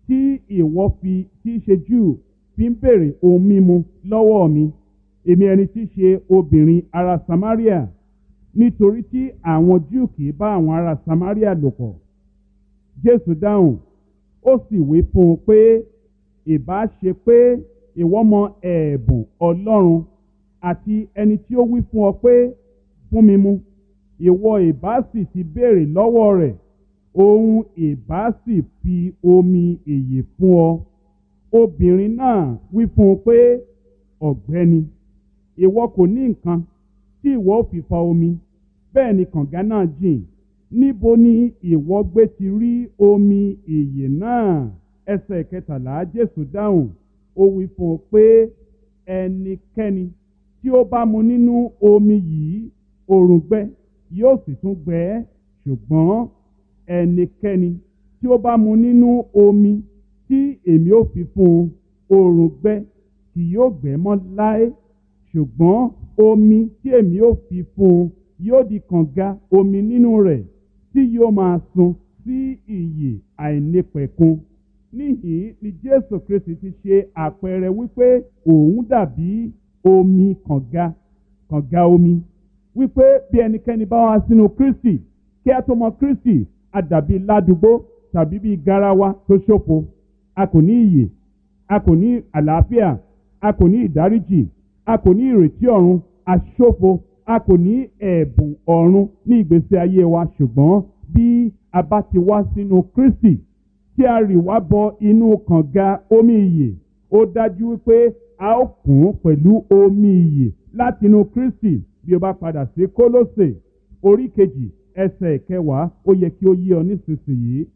tí ìwọ fi tí í ṣe Júù fi ń béèrè ohun mímu lọ́wọ́ mi, èmi ẹni tí í ṣe obìnrin ará Samaria? Nítorí tí àwọn Júù kì í bá àwọn ará Samaria lò pọ̀. Jésù dáhùn, ó sì wí fún un pé, ìbá ṣe pé ìwọ mọ ẹ̀bùn Ọlọ́run àti ẹni tí ó wí fún ọ pé fún mi mu, ìwọ ìbá sì ti béèrè lọ́wọ́ rẹ̀, òun ìbá sì fi omi ìyè fún ọ. Obìnrin náà wí fún un pé, ọ̀gbẹ́ni, ìwọ kò ní nǹkan tí ìwọ ó fi fa omi, bẹ́ẹ̀ ni kànga náà jìn. Níbo ni ìwọ gbé ti rí omi ìyè náà? Ẹsẹ̀ kẹtàlá, Jésù dáhùn, ó wí fún un pé, ẹnikẹ́ni tí ó bá mu nínú omi yìí, òrùngbẹ yóò sì tún gbẹ ẹ́, ṣùgbọ́n ẹnikẹ́ni tí ó bá mu nínú omi tí èmi ó fi fún un, òrùngbẹ kì yóò gbẹ mọ́ láé, ṣùgbọ́n omi tí èmi ó fi fún un yóò di kànga omi nínú rẹ̀ tí yóò máa sun sí ìyè àìnípẹ̀kun. Níhìn ni Jésù Kristi ti ṣe àpẹẹrẹ wípé òun dàbí omi kànga, kànga omi, wípé bí ẹnikẹ́ni bá wá sínú Kristi, kí a tó mọ Kristi, a dàbí ládùúgbò tàbí bí garawa tó ṣòfo. A kò ní ìyè, a kò ní àlàáfíà, a kò ní ìdáríjì, a kò ní ìrètí ọ̀run, a ṣòfo, a kò ní ẹ̀bùn ọ̀run ní ìgbésí ayé wa. Ṣùgbọ́n bí a bá ti wá sínú Kristi, tí a rì wá bọ inú kànga omi ìyè, ó dájú wípé a ó kún pẹ̀lú omi ìyè láti inú Kristi. Bí o bá padà sí Kólósè orí kejì ẹsẹ̀ kẹwàá, ó yẹ kí ó yé ọ nísinsìnyí.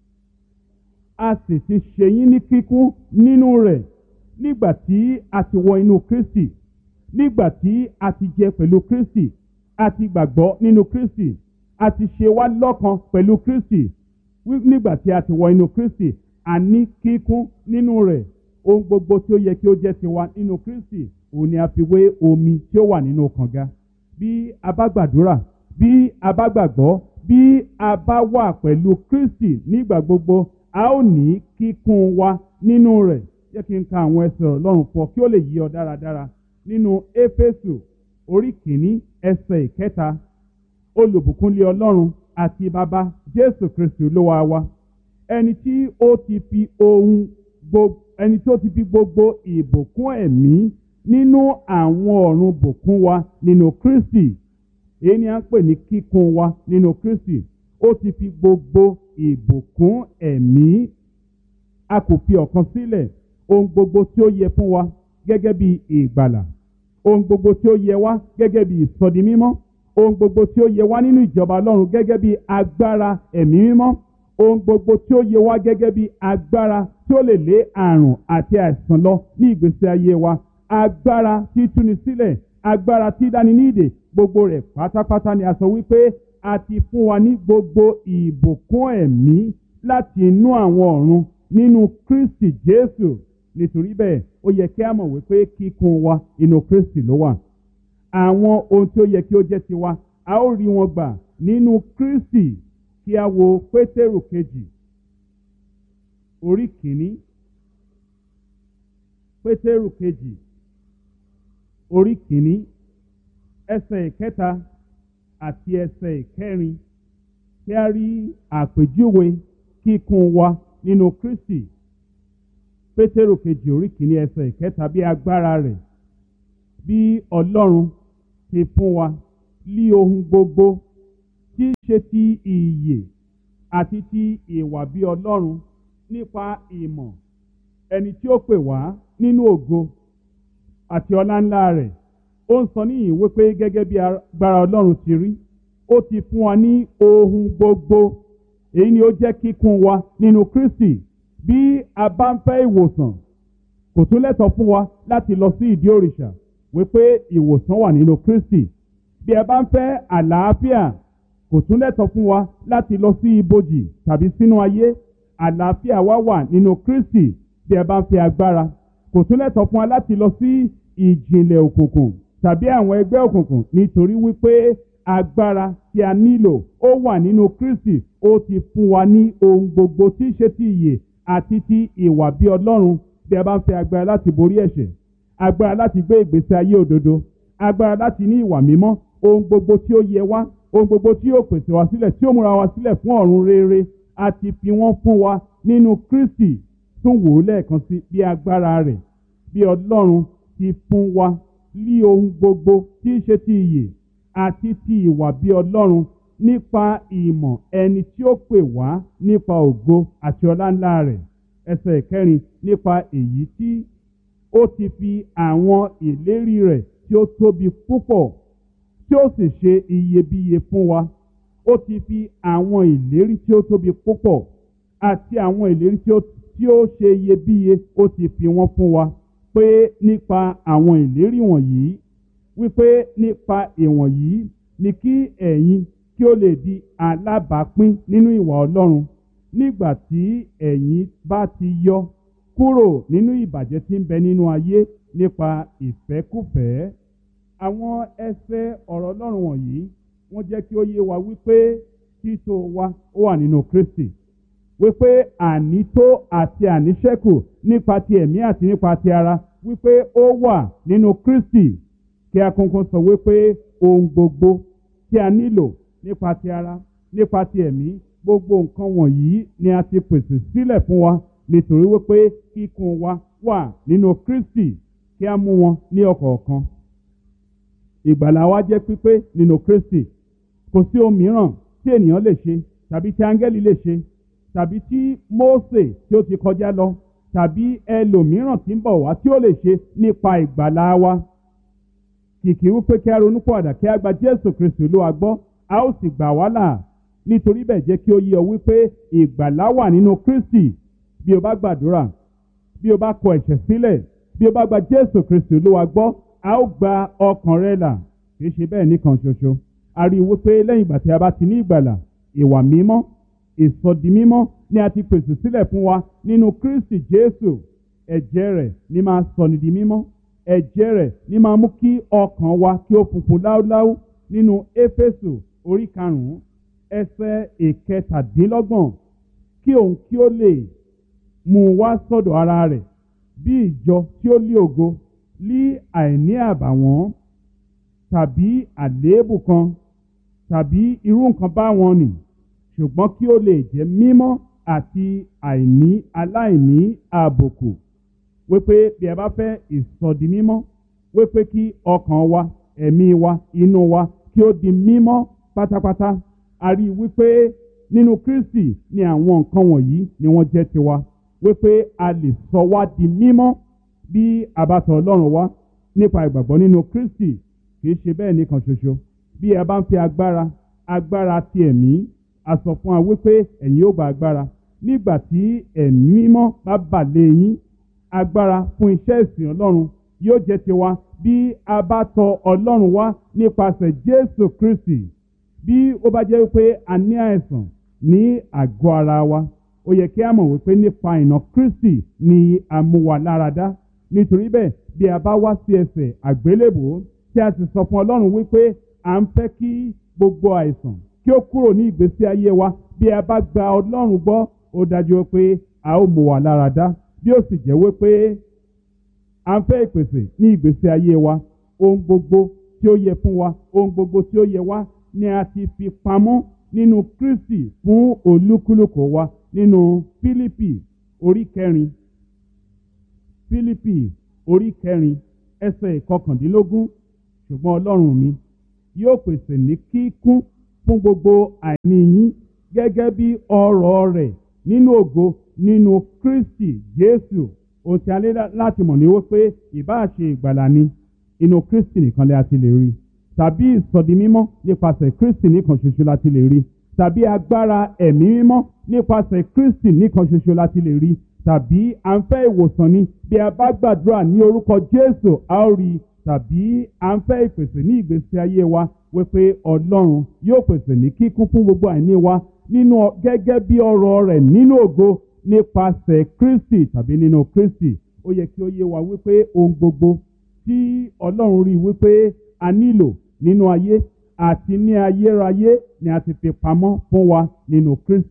A sì ti ṣe yín ní kíkún nínú rẹ̀ nígbà tí a ti wọ inú Kristi, nígbà tí a ti jẹ pẹ̀lú Kristi, a ti gbàgbọ́ nínú Kristi, a ti ṣe wá lọ́kan pẹ̀lú Kristi. Nígbà tí a ti wọ inú Kristi, a ní kíkún nínú rẹ̀. Ohun gbogbo tí ó yẹ kí ó jẹ́ tiwa nínú Kristi, òun ni a fi wé omi tí ó wà nínú kànga. Bí a bá gbàdúrà, bí a bá gbàgbọ́, bí a bá wà pẹ̀lú Kristi nígbà gbogbo, a ó ní kíkún wa nínú rẹ̀. Jẹ́ kí n ka àwọn ẹsẹ̀ Ọlọ́run fún ọ kí ó lè yí ọ dáradára. Nínú Éfésù orí kìíní ẹsẹ̀ ìkẹta, olùbùkúnlé Ọlọ́run àti bàbá Jésù Kristi Olúwa wa, ẹni tí ó ti fi ohun gbogbo ẹni tí ó ti fi gbogbo ìbùkún ẹ̀mí nínú àwọn ọ̀run bùkún wa nínú Kristi. Èyí ni a ń pè ní kíkún wa nínú Kristi. Ó ti fi gbogbo ìbùkún ẹ̀mí. A kò fi ọ̀kan sílẹ̀. Ohun gbogbo tí ó yẹ fún wa gẹ́gẹ́ bí ìgbàlà, ohun gbogbo tí ó yẹ wá gẹ́gẹ́ bí ìsọdi mímọ́, ohun gbogbo tí ó yẹ wá nínú ìjọba Ọlọ́run gẹ́gẹ́ bí agbára ẹ̀mí mímọ́, ohun gbogbo tí ó yẹ wá gẹ́gẹ́ bí agbára tí ó lè lé àrùn àti àìsàn lọ ní ìgbésí ayé wa, agbára tí túni sílẹ̀, agbára tí dáni ní ìdè, gbogbo rẹ̀ pátápátá ni a sọ wípé a ti fún wa ní gbogbo ìbùkún ẹ̀mí láti inú àwọn ọ̀run nínú Kristi Jésù. Nítorí bẹ́ẹ̀, ó yẹ kí a mọ̀ wípé kíkún wa inú Kristi ló wà. Àwọn ohun tí ó yẹ kí ó jẹ́ tiwa, a ó rí wọn gbà nínú Kristi. Kí a wo Pétérù kejì orí kìíní, Pétérù kejì orí kìíní ẹsẹ̀ ìkẹta àti ẹsẹ̀ ìkẹrin. Kí a rí àpèjúwe kíkún wa nínú Kristi. Pétérù kejì orí kìíní ẹsẹ̀ ìkẹta, bí agbára rẹ̀, bí Ọlọ́run ti fún wa lí ohun gbogbo tí í ṣe ti ìyè àti ti ìwà bí Ọlọ́run nípa ìmọ̀ ẹni tí ó pè wá nínú ògo àti ọlá ńlá rẹ̀. Ó ń sọ níyìn wípé gẹ́gẹ́ bí agbára Ọlọ́run ti rí, ó ti fún wa ní ohun gbogbo. Èyí ni ó jẹ́ kíkún wa nínú Kristi. Bí a bá ń fẹ́ ìwòsàn, kò tún lẹ́tọ̀ọ́ fún wa láti lọ sí ìdí òrìṣà wípé ìwòsàn wà nínú Kristi. Bí a bá ń fẹ́ àlàáfíà, kò tún lẹ́tọ̀ọ́ fún wa láti lọ sí ibojì tàbí sínú ayé. Àlàáfíà wa wà nínú Kristi. Bí a bá ń fẹ́ agbára, kò tún lẹ́tọ̀ọ́ fún wa láti lọ sí ìjìnlẹ̀ òkùnkùn tàbí àwọn ẹgbẹ́ òkùnkùn, nítorí wípé agbára tí a nílò ó wà nínú Kristi. Ó ti fún wa ní ohun gbogbo tí í ṣe ti ìyè àti ti ìwà bí Ọlọ́run bí a bá ń fẹ́ agbára láti borí ẹ̀ṣẹ̀, agbára láti gbé ìgbésí ayé òdodo, agbára láti ní ìwà mímọ́, ohun gbogbo tí ó yẹ wá, ohun gbogbo tí yóò pèsè wá sílẹ̀, tí ó múra wá sílẹ̀ fún ọ̀run rere, a ti fi wọ́n fún wa nínú Kristi. Tún wò ó lẹ́ẹ̀kan sí bí agbára rẹ̀, bí Ọlọ́run ti fún wa ní ohun gbogbo tí í ṣe ti ìyè àti ti ìwà bí Ọlọ́run nípa ìmọ̀ ẹni tí ó pè wá nípa ògo àti ọlá ńlá rẹ̀. Ẹsẹ̀ ìkẹrin, nípa èyí tí ó ti fi àwọn ìlérí rẹ̀ tí ó tóbi púpọ̀ tí ó sì ṣe iyebíye fún wa. Ó ti fi àwọn ìlérí tí ó tóbi púpọ̀ àti àwọn ìlérí tí ó tí ó ṣe iyebíye ó ti fi wọ́n fún wa, pé nípa àwọn ìlérí wọ̀nyí, wípé nípa ìwọ̀nyí ni kí ẹ̀yin kí ó lè di alábàápín nínú ìwà Ọlọ́run nígbà tí ẹ̀yin bá ti yọ kúrò nínú ìbàjẹ́ tí ń bẹ nínú ayé nípa ìfẹ́kúfẹ̀ẹ́. Àwọn ẹsẹ̀ ọ̀rọ̀ Ọlọ́run wọ̀nyí wọ́n jẹ́ kí ó yé wa wípé títò wa ó wà nínú Kristi, wípé ànító àti àníṣẹ́kù nípa ti ẹ̀mí àti nípa ti ara wípé ó wà nínú Kristi. Kí a kọ́kọ́ sọ wípé ohun gbogbo tí a nílò nípa ti ara, nípa ti ẹ̀mí, gbogbo nǹkan wọ̀nyí ni a ti pèsè sílẹ̀ fún wa nítorí wípé kíkún wa wà nínú Kristi. Kí a mú wọn ní ọ̀kọ̀ọ̀kan. Ìgbàlà wa jẹ́ pípé nínú Kristi. Kò sí ohun mìíràn tí ènìyàn lè ṣe tàbí tí áńgẹ́lì lè ṣe tàbí tí Mósè tí ó ti kọjá lọ tàbí ẹlòmíràn tí ń bọ̀ wá tí ó lè ṣe nípa ìgbàlà wa. Kìkì wípé kí a ronúpìwàdà, kí a gba Jésù Kristi Olúwa gbọ́, a ó sì gbà wá là. Nítorí bẹ́ẹ̀ jẹ́ kí ó yé ọ wípé ìgbàlà wà nínú Kristi. Bí o bá gbàdúrà, bí o bá kọ ẹ̀ṣẹ̀ sílẹ̀, bí o bá gba Jésù Kristi Olúwa gbọ́, a ó gba ọkàn rẹ là. Kì í ṣe bẹ́ẹ̀ nìkan ṣoṣo. A rí i wípé lẹ́yìn ìgbà tí a bá ti ní ìgbàlà, ìwà mímọ́, ìsọdi mímọ́ ni a ti pèsè sílẹ̀ fún wa nínú Kristi Jésù. Ẹ̀jẹ̀ rẹ̀ ni máa sọni di mímọ́. Ẹ̀jẹ̀ rẹ̀ ni máa mú kí ọkàn wa kí ó funfun láúláú. Nínú Éfésù orí karùn-ún ẹsẹ̀ ìkẹtàdínlọ́gbọ̀n, kí òun kí ó lè mú wá sọ́dọ̀ ara rẹ̀ bí ìjọ tí ó lé ògo, lí àìní àbàwọ́n tàbí àléébù kan tàbí irú nǹkan báwọn nì, ṣùgbọ́n kí ó lè jẹ́ mímọ́ àti àìní aláìní àbùkù. Wípé bí ẹ bá fẹ́ ìsọdi mímọ́, wípé kí ọkàn wa, ẹ̀mí wa, inú wa kí ó di mímọ́ pátápátá. A rí wípé nínú Kristi ni àwọn nǹkan wọ̀nyí ni wọ́n jẹ́ tiwa, wípé a lè sọ wá di mímọ́ bí a bá tọ̀ Ọlọ́run wá nípa ìgbàgbọ́ nínú Kristi. Kì í ṣe bẹ́ẹ̀ nìkan ṣoṣo. Bí ẹ bá ń fi agbára, agbára ti ẹ̀mí, a sọ fún wa wípé ẹ̀yin ó gba agbára nígbà tí ẹ̀mí mímọ́ bá bà lé yín. Agbára fún iṣẹ́ ìsìn Ọlọ́run yóò jẹ́ tiwa bí a bá tọ̀ Ọlọ́run wá nípasẹ̀ Jésù Kristi. Bí ó bá jẹ́ wípé a ní àìsàn ní àgọ́ ara wa, ó yẹ kí a mọ̀ wípé nípa ìnà Kristi ni a mú wa lára dá. Nítorí bẹ́ẹ̀ bí a bá wá sí ẹsẹ̀ àgbélébùú tí a sì sọ fún Ọlọ́run wípé à ń fẹ́ kí gbogbo àìsàn kí ó kúrò ní ìgbésí ayé wa, bí a bá gba Ọlọ́run gbọ́, ó dájú pé a ó mú wa lára dá. Bí ó sì jẹ́ wípé à ń fẹ́ ìpèsè ní ìgbésí ayé wa, ohun gbogbo tí ó yẹ fún wa, ohun gbogbo tí ó yẹ wá ni a ti fi pamọ́ nínú Kristi fún olúkúlùkù wa. Nínú Fílípì orí kẹrin, Fílípì orí kẹrin ẹsẹ̀ ìkọkàndínlógún, ṣùgbọ́n Ọlọ́run mi yóò pèsè ní kíkún fún gbogbo àìní yín gẹ́gẹ́ bí ọrọ̀ rẹ̀ nínú ògo nínú Kristi Jésù. Ohun tí a lè láti mọ̀ ní wípé ìbáà ṣe ìgbàlà ni, inú Kristi nìkan lè a ti lè rí, tàbí ìsọdi mímọ́ nípasẹ̀ Kristi nìkan ṣoṣo la ti lè rí, tàbí agbára ẹ̀mí mímọ́ nípasẹ̀ Kristi nìkan ṣoṣo la ti lè rí, tàbí à ń fẹ́ ìwòsàn ni, bí a bá gbàdúrà ní orúkọ Jésù a ó rí, tàbí à ń fẹ́ ìpèsè ní ìgbésí ayé wa, wípé Ọlọ́run yóò pèsè ní kíkún fún gbogbo àìní wa nínú gẹ́gẹ́ bí ọrọ̀ rẹ̀ nínú ògo nípasẹ̀ Kristi tàbí nínú Kristi. Ó yẹ kí ó yé wa wípé ohun gbogbo tí Ọlọ́run rí wípé a nílò nínú ayé àti ní ayérayé ni a ti fi pamọ́ fún wa nínú Kristi.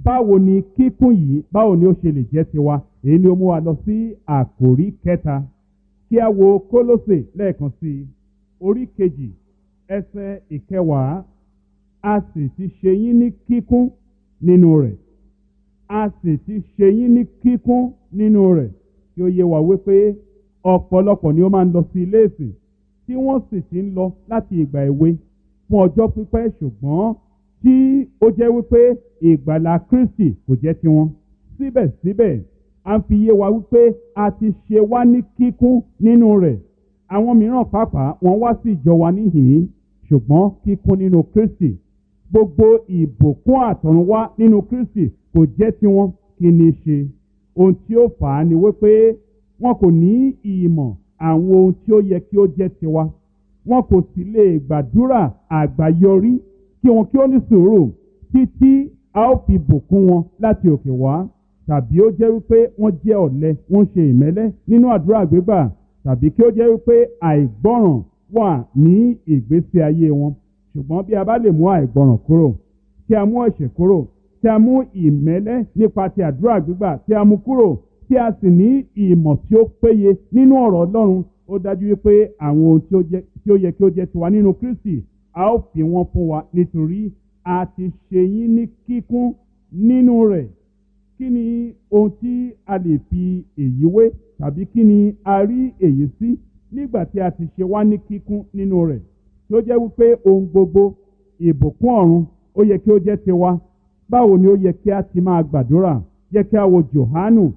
báwo ni kíkún yìí báwo ni ó ṣe lè jẹ́ tiwa? Èyí ni ó mú wa lọ sí àkòrí kẹta. Kí a wo Kólósè lẹ́ẹ̀kan sí i, orí kejì ẹsẹ̀ ìkẹwàá. A sì ti ṣe yín ní kíkún nínú rẹ̀. A sì ti ṣe yín ní kíkún nínú rẹ̀. Kí ó yé wa wípé ọ̀pọ̀lọpọ̀ ni ó máa ń lọ sí ilé ìsìn tí wọ́n sì ti ń lọ láti ìgbà èwe fún ọjọ́ pípẹ́, ṣùgbọ́n tí ó jẹ́ wípé ìgbàlà Kristi kò jẹ́ tiwọn. Síbẹ̀síbẹ̀ a fi yé wa wípé a ti ṣe wá ní kíkún nínú rẹ̀. Àwọn mìíràn pàápàá wọ́n wá sí ìjọ wa níhìn-ín, ṣùgbọ́n kíkún nínú Kristi, gbogbo ìbùkún àtọ̀runwá nínú Kristi kò jẹ́ tiwọn. Kí ni ṣe? Ohun tí ó fà á ni wípé wọn kò ní ìmọ̀ àwọn ohun tí ó yẹ kí ó jẹ́ tiwa. Wọn kò sì lè gbàdúrà àgbáyọrí kí wọn kí ó ní sùúrù títí a ó fi bùkún wọn láti òkè wá. Tàbí ó jẹ́ wípé wọ́n jẹ́ ọ̀lẹ, wọ́n ṣe ìmẹ́lẹ́ nínú àdúrà gbígbà, tàbí kí ó jẹ́ wípé àìgbọ́ràn wà ní ìgbésí ayé wọn. Ṣùgbọ́n bí a bá lè mú àìgbọ́ràn kúrò, tí a mú ẹ̀ṣẹ̀ kúrò, tí a mú ìmẹ́lẹ́ nípa ti àdúrà gbígbà, tí a mú kúrò, tí a sì ní ìmọ̀ tí ó péye nínú ọ̀rọ̀ Ọlọ́run, ó dájú wípé àwọn ohun tí ó jẹ́ tí ó yẹ kí ó jẹ́ tiwa nínú Kristi a ó fi wọ́n fún wa, nítorí a ti ṣe yín ní kíkún nínú rẹ̀. Kí ni ohun tí a lè fi èyí wé, tàbí kí ni a rí èyí sí nígbà tí a ti ṣe wá ní kíkún nínú rẹ̀? Tí ó jẹ́ wípé ohun gbogbo ìbùkún ọ̀run ó yẹ kí ó jẹ́ tiwa. Báwo ni ó yẹ kí a ti máa gbàdúrà? Jẹ́ kí a wo Jòhánù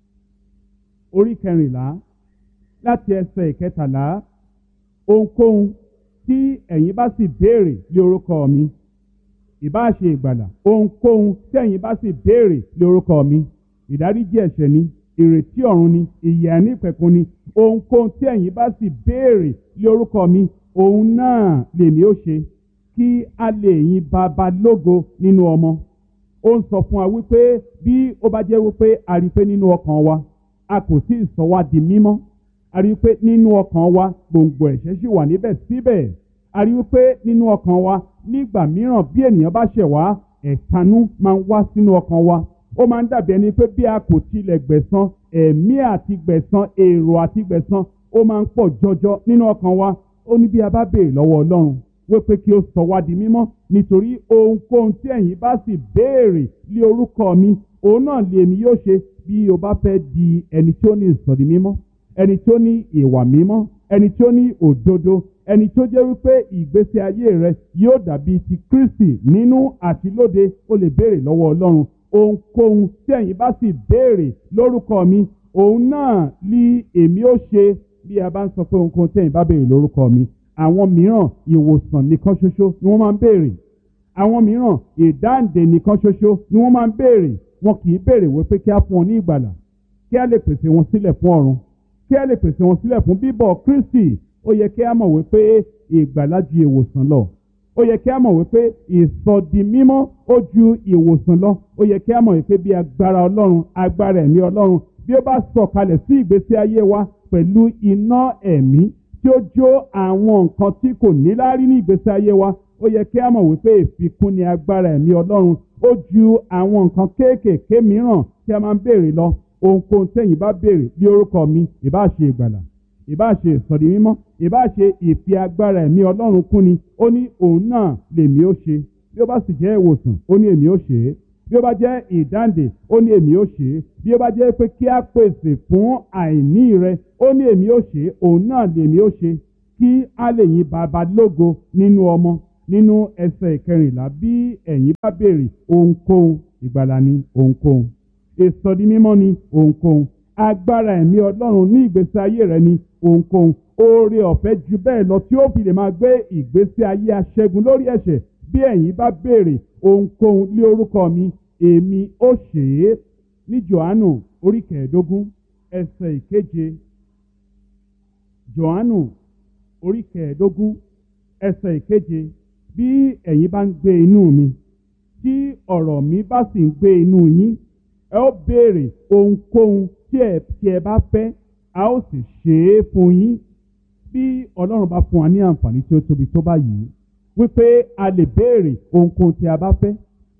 orí kẹrìnlá láti ẹsẹ̀ ìkẹtàlá. Ohunkóhun tí ẹ̀yin bá sì béèrè lé orúkọ mi, ìbá ṣe ìgbàlà, ohunkóhun tí ẹ̀yin bá sì béèrè lé orúkọ mi, ìdáríjì ẹ̀ṣẹ̀ ni, ìrètí ọ̀run ni, ìyè àìnípẹ̀kun ni, ohunkóhun tí ẹ̀yin bá sì béèrè lé orúkọ mi, òun náà lèmi ó ṣe, kí a lè yin Baba lógo nínú ọmọ. Ó ń sọ fún wa wípé bí ó bá jẹ́ wípé a rí pé nínú ọkàn wa a kò tí ì sọ wá di mímọ́, a rí pé nínú ọkàn wa gbòǹgbò ẹ̀ṣẹ̀ sì wà níbẹ̀ síbẹ̀, a rí pé nínú ọkàn wa nígbà mìíràn bí ènìyàn bá ṣẹ̀ wá, ẹ̀tanú máa ń wá sínú ọkàn wa. Ó máa ń dàbí ẹni pé bí a kò tilẹ̀ gbẹ̀san, ẹ̀mí àti gbẹ̀san, èrò àti gbẹ̀san ó máa ń pọ̀ jọjọ nínú ọkàn wa. Ó ní bí a bá béèrè lọ́wọ́ Ọlọ́run wípé kí ó sọ wá di mímọ́, nítorí ohunkóhun tí ẹ̀yin bá sì béèrè lé orúkọ mi, òun náà lèmi yóò ṣe. Bí o bá fẹ́ di ẹni tí ó ní ìsọ̀dí mímọ́, ẹni tí ó ní ìwà mímọ́, ẹni tí ó ní òdodo, ẹni tó jẹ́ wípé ìgbésí ayé rẹ yóò dàbí ti Kristi nínú àti lóde, ó lè béèrè lọ́wọ́ Ọlọ́run. Ohunkóhun tí ẹ̀yin bá sì béèrè lórúkọ mi, òun náà ni èmi ó ṣe. Bí a bá ń sọ pé ohunkóhun tí ẹ̀yin bá béèrè lórúkọ mi, àwọn mìíràn ìwòsàn nìkan ṣoṣo ni wọ́n máa ń béèrè. Àwọn mìíràn ìdáǹdè nìkan ṣoṣo ni wọ́n máa ń béèrè. Wọn kì í béèrè wípé kí a fún wọn ní ìgbàlà, kí a lè pèsè wọn sílẹ̀ fún ọ̀run, kí a lè pèsè wọn sílẹ̀ fún bíbọ̀ Kristi. Ó yẹ kí a mọ̀ wípé ìgbàlà ju ìwòsàn lọ. Ó yẹ kí a mọ̀ wípé ìsọdi mímọ́ ó ju ìwòsàn lọ. Ó yẹ kí a mọ̀ wípé bí agbára Ọlọ́run, agbára ẹ̀mí Ọlọ́run, bí ó bá sọ̀kalẹ̀ sí ìgbésí ayé wa pẹ̀lú iná ẹ̀mí tí ó jó àwọn nǹkan tí kò níláárí ní ìgbésí ayé wa, ó yẹ kí a mọ̀ wípé ìfikún ni agbára ẹ̀mí Ọlọ́run. Ó ju àwọn nǹkan kéékèèké mìíràn tí a máa ń béèrè lọ. Ohunkóhun tẹ́yin bá béèrè bí orúkọ mi, ìbá ṣe ìgbàlà, ìbá ṣe ìsọ̀rí mímọ́, ìbá ṣe ìfi agbára ẹ̀mí Ọlọ́run kún ni, ó ní òun náà lèmi ó ṣe. Bí ó bá sì jẹ́ ìwòsàn, ó ní èmi ó ṣe é. Bí ó bá jẹ́ ìdáǹdè, ó ní èmi ó ṣe é. Bí ó bá jẹ́ pé kí a pèsè fún àìní rẹ, ó ní èmi ó ṣe é. Òun náà lèmi ó ṣe, kí a lè yin Baba lógo nínú ọmọ. Nínú ẹsẹ̀ ìkẹrìnlá, bí ẹ̀yin bá béèrè ohunkóhun, ìgbàlà ni ohunkóhun, ìsọdi mímọ́ ni ohunkóhun, agbára ẹ̀mí Ọlọ́run ní ìgbésí ayé rẹ ni ohunkóhun, oore ọ̀fẹ́ ju bẹ́ẹ̀ lọ tí ó fi lè máa gbé ìgbésí ayé aṣẹ́gun lórí ẹ̀ṣẹ̀. Bí ẹ̀yin bá béèrè ohunkóhun lé orúkọ mi, èmi ó ṣe é. Ní Jòhánù orí kẹẹ̀ẹ́dógún ẹsẹ̀ ìkeje, Jòhánù orí kẹẹ̀ẹ́dógún ẹsẹ̀ ìkeje, bí ẹ̀yin bá ń gbé inú mi, tí ọ̀rọ̀ mi bá sì ń gbé inú yín, ẹ ó béèrè ohunkóhun tí ẹ tí ẹ bá fẹ́, a ó sì ṣe é fún yín. Bí Ọlọ́run bá fún wa ní àǹfààní tí ó tóbi tó báyìí, wípé a lè béèrè ohunkóhun tí a bá fẹ́,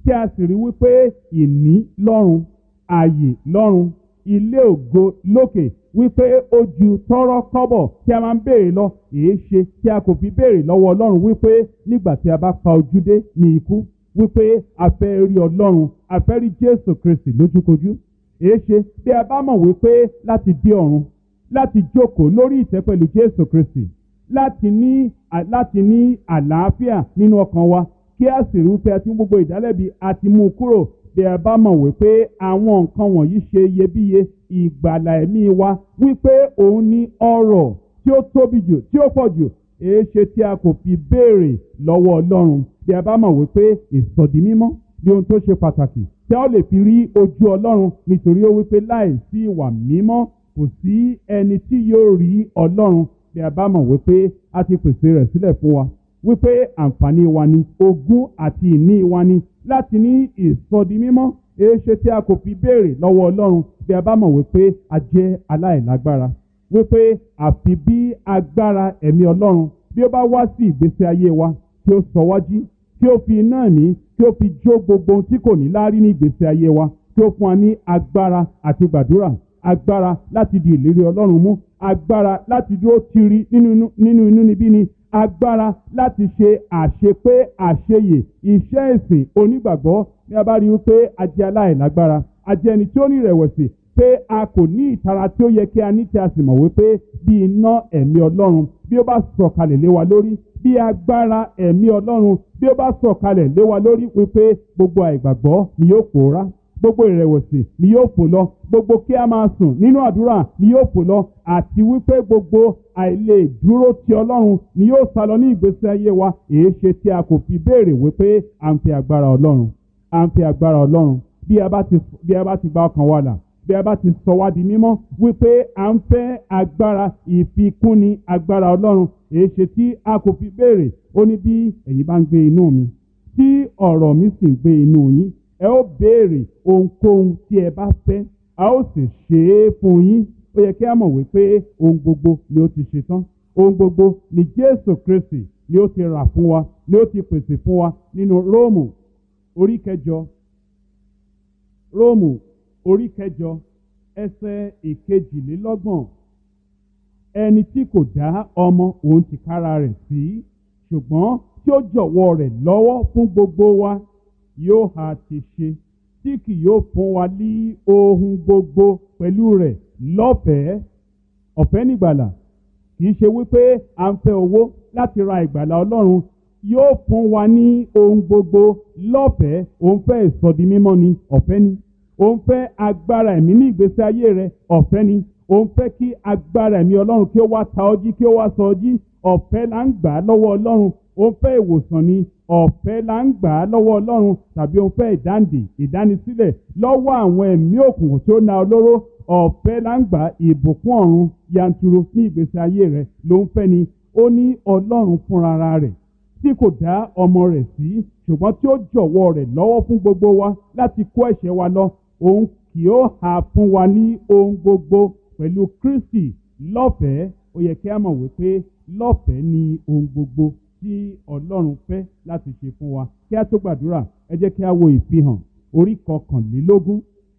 tí a sì rí wípé ìní lọ́run, ààyè lọ́run, ilé ògo lókè wípé ó ju tọ́rọ́ kọ́bọ̀ tí a máa ń béèrè lọ. èé ṣe tí a kò fi béèrè lọ́wọ́ Ọlọ́run wípé nígbà tí a bá pa ojú dé ní ikú wípé a fẹ́ rí Ọlọ́run, a fẹ́ rí Jésù Kristi lójúkojú. èé ṣe bí a bá mọ̀ wípé láti dé ọ̀run, láti jókòó lórí ìtẹ́ pẹ̀lú Jésù Kristi, láti ní láti ní àlàáfíà nínú ọkàn wa, kí a sì rí wípé a ti mú gbogbo ìdálẹ́bi àti mú kúrò. bí a bá mọ̀ wípé àwọn nǹkan wọ̀nyí ṣe iyebíye, ìgbàlà ẹ̀mí wa wípé òun ní ọrọ̀ tí ó tóbi jù, tí ó pọ̀ jù, èé ṣe tí a kò fi béèrè lọ́wọ́ Ọlọ́run. bí a bá mọ̀ wípé ìsọdi mímọ́ bí ohun tó ṣe pàtàkì tí a ó lè fi rí ojú Ọlọ́run, nítorí ó wípé láìsí ìwà mímọ́ kò sí ẹni tí yóò rí Ọlọ́run. bí a bá mọ̀ wípé a ti pèsè rẹ̀ sílẹ̀ fún wa, wípé àǹfààní wa ni, ogún àti ìní wa ni láti ní ìsọdi mímọ́, èé ṣe tí a kò fi béèrè lọ́wọ́ Ọlọ́run. bí a bá mọ̀ wípé a jẹ́ aláìlágbára, wípé àfi bí agbára ẹ̀mí Ọlọ́run bí ó bá wá sí ìgbésí ayé wa, tí ó sọ wá jí, tí ó fi iná ẹ̀mí, tí ó fi jó gbogbo ohun tí kò ní láárí ní ìgbésí ayé wa, tí ó fún wa ní agbára àti gbàdúrà, agbára láti di ìlérí Ọlọ́run mú, agbára láti dúró tiri nínú nínú inúnibíni, agbára láti ṣe àṣepé àṣeyè iṣẹ́ ìsìn onígbàgbọ́. bí a bá rí wípé a jẹ́ aláìlágbára, a jẹ́ ẹni tí ó ní ìrẹ̀wẹ̀sì, pé a kò ní ìtara tí ó yẹ kí a ní, tí a sì mọ̀ wípé bí iná ẹ̀mí Ọlọ́run bí ó bá sọ̀kalẹ̀ lé wa lórí, bí agbára ẹ̀mí Ọlọ́run bí ó bá sọ̀kalẹ̀ lé wa lórí, wípé gbogbo àìgbàgbọ́ ni yóò pòórá, gbogbo ìrẹ̀wẹ̀sì ni yóò fò lọ, gbogbo kí a máa sùn nínú àdúrà ni yóò fò lọ, àti wípé gbogbo àìlè dúró ti Ọlọ́run ni yóò sálọ ní ìgbésí ayé wa. èé ṣe tí a kò fi béèrè wípé à ń fi agbára Ọlọ́run, à ń fi agbára Ọlọ́run. bí a bá ti bí a bá ti gba ọkàn wa là, bí a bá ti sọ wá di mímọ́, wípé à ń fẹ́ agbára ìfikúnni agbára Ọlọ́run. èé ṣe tí a kò fi béèrè. ó ní bí ẹ̀yin bá ń gbé inú mi, tí ọ̀rọ̀ mi sì ń gbé inú yín, ẹ ó béèrè ohunkóhun tí ẹ bá fẹ́, a ó sì ṣe é fún yín. ó yẹ kí a mọ̀ wípé ohun gbogbo ni ó ti ṣe tán, ohun gbogbo ni Jésù Kristi ni ó ti rà fún wa, ni ó ti pèsè fún wa nínú Róòmù orí kẹjọ, Róòmù orí kẹjọ ẹsẹ̀ ìkejìlélọ́gbọ̀n. ẹni tí kò dá ọmọ òun tìkára rẹ̀ sí, ṣùgbọ́n tí ó jọ̀wọ́ rẹ̀ lọ́wọ́ fún gbogbo wa, yóò ha ti ṣe tí kì yóò fún wa ní ohun gbogbo pẹ̀lú rẹ̀ lọ́fẹ̀ẹ́. ọ̀fẹ́ nígbàlà, kì í ṣe wípé à ń fẹ́ owó láti ra ìgbàlà Ọlọ́run. yóò fún wa ní ohun gbogbo lọ́fẹ̀ẹ́. òun fẹ́ ìsọdi mímọ́ ni, ọ̀fẹ́ ni. òun fẹ́ agbára ẹ̀mí ní ìgbésí ayé rẹ̀, ọ̀fẹ́ ni. òun fẹ́ kí agbára ẹ̀mí Ọlọ́run kí ó wá ta ọ́ jí, kí ó wá sọ ọ́ jí, ọ̀fẹ́ là ń gbà á lọ́wọ́ Ọlọ́run. òun fẹ́ ìwòsàn ni, ọ̀fẹ́ là ń gbà á lọ́wọ́ Ọlọ́run. tàbí òun fẹ́ ìdáǹdè, ìdánisílẹ̀ lọ́wọ́ àwọn ẹ̀mí òkùnkùn tí ó na olóró, ọ̀fẹ́ là ń gbà ìbùkún ọ̀run yanturu ní ìgbésí ayé rẹ̀ ló ń fẹ́ ni. ó ní Ọlọ́run fúnra rẹ̀ tí kò dá ọmọ rẹ̀ sí, ṣùgbọ́n tí ó jọ̀wọ́ rẹ̀ lọ́wọ́ fún gbogbo wa láti kó ẹ̀ṣẹ̀ wa lọ, òun kì ó hà fún wa ní ohun gbogbo pẹ̀lú Kristi lọ́fẹ̀ẹ́. ó yẹ kí a mọ̀ wípé lọ́fẹ̀ẹ́ ni ohun gbogbo tí Ọlọ́run fẹ́ láti ṣe fún wa. kí a tó gbàdúrà, ẹ jẹ́ kí a wo ìfihàn orí kọkànlélógún,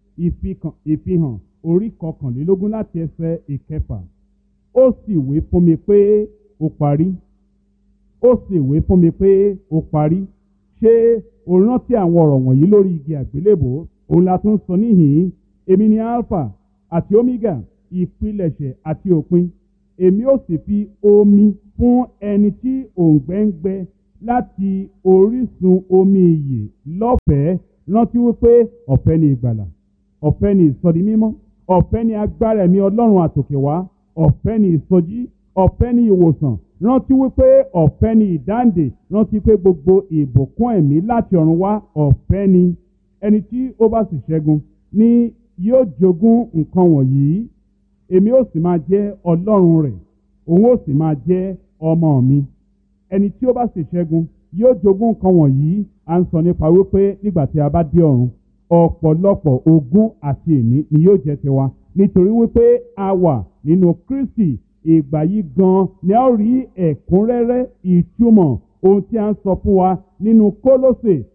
ìfihàn orí kọkànlélógún láti ẹsẹ̀ ìkẹfà. ó sì wí fún mi pé ó parí. ó sì wí fún mi pé ó parí. ṣé o rántí àwọn ọ̀rọ̀ wọ̀nyí lórí igi àgbélébò? òun la tún sọ níhìn-ín, èmi ni Alpha àti Omega, ìpilẹ̀ṣẹ̀ àti òpin. èmi ó sì fi omi fún ẹni tí òǹgbẹ ń gbẹ láti orísun omi ìyè lọ́fẹ̀ẹ́. rántí wípé ọ̀fẹ́ ni ìgbàlà, ọ̀fẹ́ ni ìsọdi mímọ́, ọ̀fẹ́ ni agbára ẹ̀mí Ọlọ́run àtòkè wá, ọ̀fẹ́ ni ìsọjí, ọ̀fẹ́ ni ìwòsàn. rántí wípé ọ̀fẹ́ ni ìdáǹdè. rántí pé gbogbo ìbùkún ẹ̀mí láti ọ̀run wá ọ̀fẹ́ ni. ẹni tí ó bá sì ṣẹ́gun ni yóò jogún nǹkan wọ̀nyí. èmi ó sì máa jẹ́ Ọlọ́run rẹ̀, òun ó sì máa jẹ́ ọmọ mi. ẹni tí ó bá sì ṣẹ́gun yóò jogún nǹkan wọ̀nyí. à ń sọ nípa wípé nígbà tí a bá dé ọ̀run, ọ̀pọ̀lọpọ̀ ogún àti ìní ni yóò jẹ́ tiwa, nítorí wípé a wà nínú Kristi. ìgbà yìí gan ni a ó rí ẹ̀kúnrẹ́rẹ́ ìtumọ̀ ohun tí a ń sọ fún wa nínú Kólósè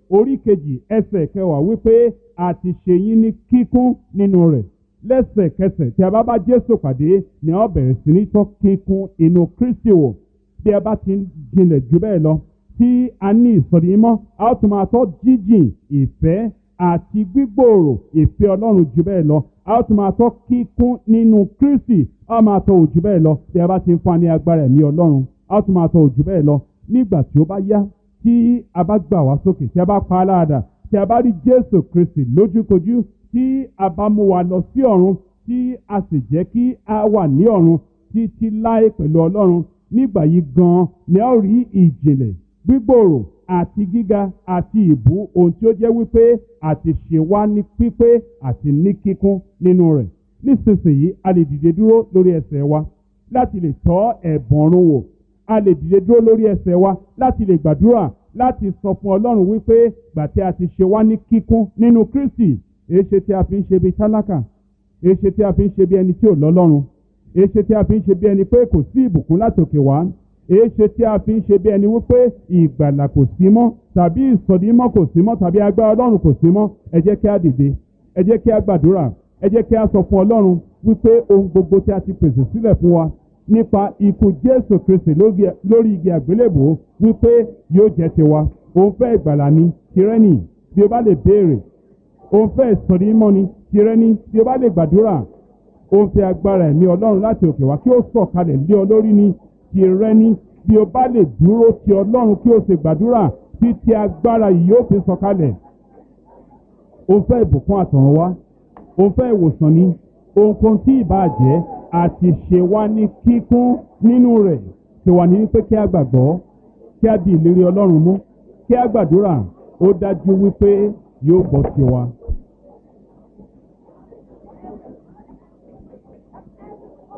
orí kejì ẹsẹ̀ kẹwàá wípé a ti ṣe yín ní kíkún nínú rẹ̀. Lẹ́sẹ̀kẹsẹ̀ tí a bá bá Jésù pàdé ni a bẹ̀rẹ̀ sí ní tọ́ kíkún inú Kristi wò. Bí a bá ti ń jinlẹ̀ jù bẹ́ẹ̀ lọ tí a ní ìsọ̀rí mímọ́, a ó tún máa tọ́ jíjìn ìfẹ́ àti gbígbòòrò ìfẹ́ Ọlọ́run jù bẹ́ẹ̀ lọ. A ó tún máa tọ́ kíkún nínú Kristi, a ó máa tọ́ òjù bẹ́ẹ̀ lọ bí a bá ti ń fún wa ní agbára ẹ̀mí Ọlọ́run. A ó tún máa tọ́ òjù bẹ́ẹ̀ lọ nígbà tí ó bá yá, tí a bá gbà wá sókè, tí a bá pa á láàdà, tí a bá rí Jésù Kristi lójúkojú, tí a bá mú wa lọ sí ọ̀run, tí a sì jẹ́ kí a wà ní ọ̀run títí láé pẹ̀lú Ọlọ́run. Nígbà yìí gan-an ni a ó rí ìjìnlẹ̀, gbígbòòrò àti gíga àti ìbú ohun tí ó jẹ́ wípé àti ṣe wá ní pípé àti ní kíkún nínú rẹ̀. Nísinsìnyí a lè dìde dúró lórí ẹsẹ̀ wa láti lè tọ́ ẹ̀bùn ọ̀run wò. A lè dìde dúró lórí ẹsẹ̀ wa láti lè gbàdúrà, láti sọ fún Ọlọ́run wípé gbà tí a ti ṣe wá ní kíkún nínú Kristi, èéṣe tí a fi ń ṣe bí tálákà, èéṣe tí a fi ń ṣe bí ẹni tí ò lọ́lọ́run, èéṣe tí a fi ń ṣe bí ẹni pé kò sí ìbùkún látòkè wá, èéṣe tí a fi ń ṣe bí ẹni wípé ìgbàlà kò sí mọ́, tàbí ìsọdímọ́ kò sí mọ́, tàbí agbára Ọlọ́run kò sí mọ́. Ẹ jẹ́ kí a dìde, ẹ jẹ́ kí a gbàdúrà, ẹ jẹ́ kí a sọ fún Ọlọ́run wípé ohun gbogbo tí a ti pèsè sílẹ̀ fún wa nípa ikú Jésù Kristi lórí igi àgbélébùú wípé yóò jẹ́ tiwa. Òun fẹ́ ìgbàlà ni, tirẹ̀ ni, bí o bá lè béèrè. Òun fẹ́ ìsọdímọ́ ni, tirẹ̀ ni, bí o bá lè gbàdúrà. Òun fẹ́ agbára ẹ̀mí Ọlọ́run láti òkè wá kí ó sọ̀kalẹ̀ lé ọ lórí ni, tirẹ̀ ni, bí o bá lè dúró ti Ọlọ́run kí o sì gbàdúrà títí agbára yìí yóò fi sọ̀kalẹ̀. Òun fẹ́ ìbùkún àtọ̀run wá, òun fẹ́ ìwòsàn ni, ohunkóhun tí ìbá jẹ́ àti ṣe wá ní kíkún nínú rẹ̀. Ṣe wà ní wípé kí a gbàgbọ́, kí a di ìlérí Ọlọ́run mú, kí a gbàdúrà, ó dájú wípé yóò gbọ́ tiwa.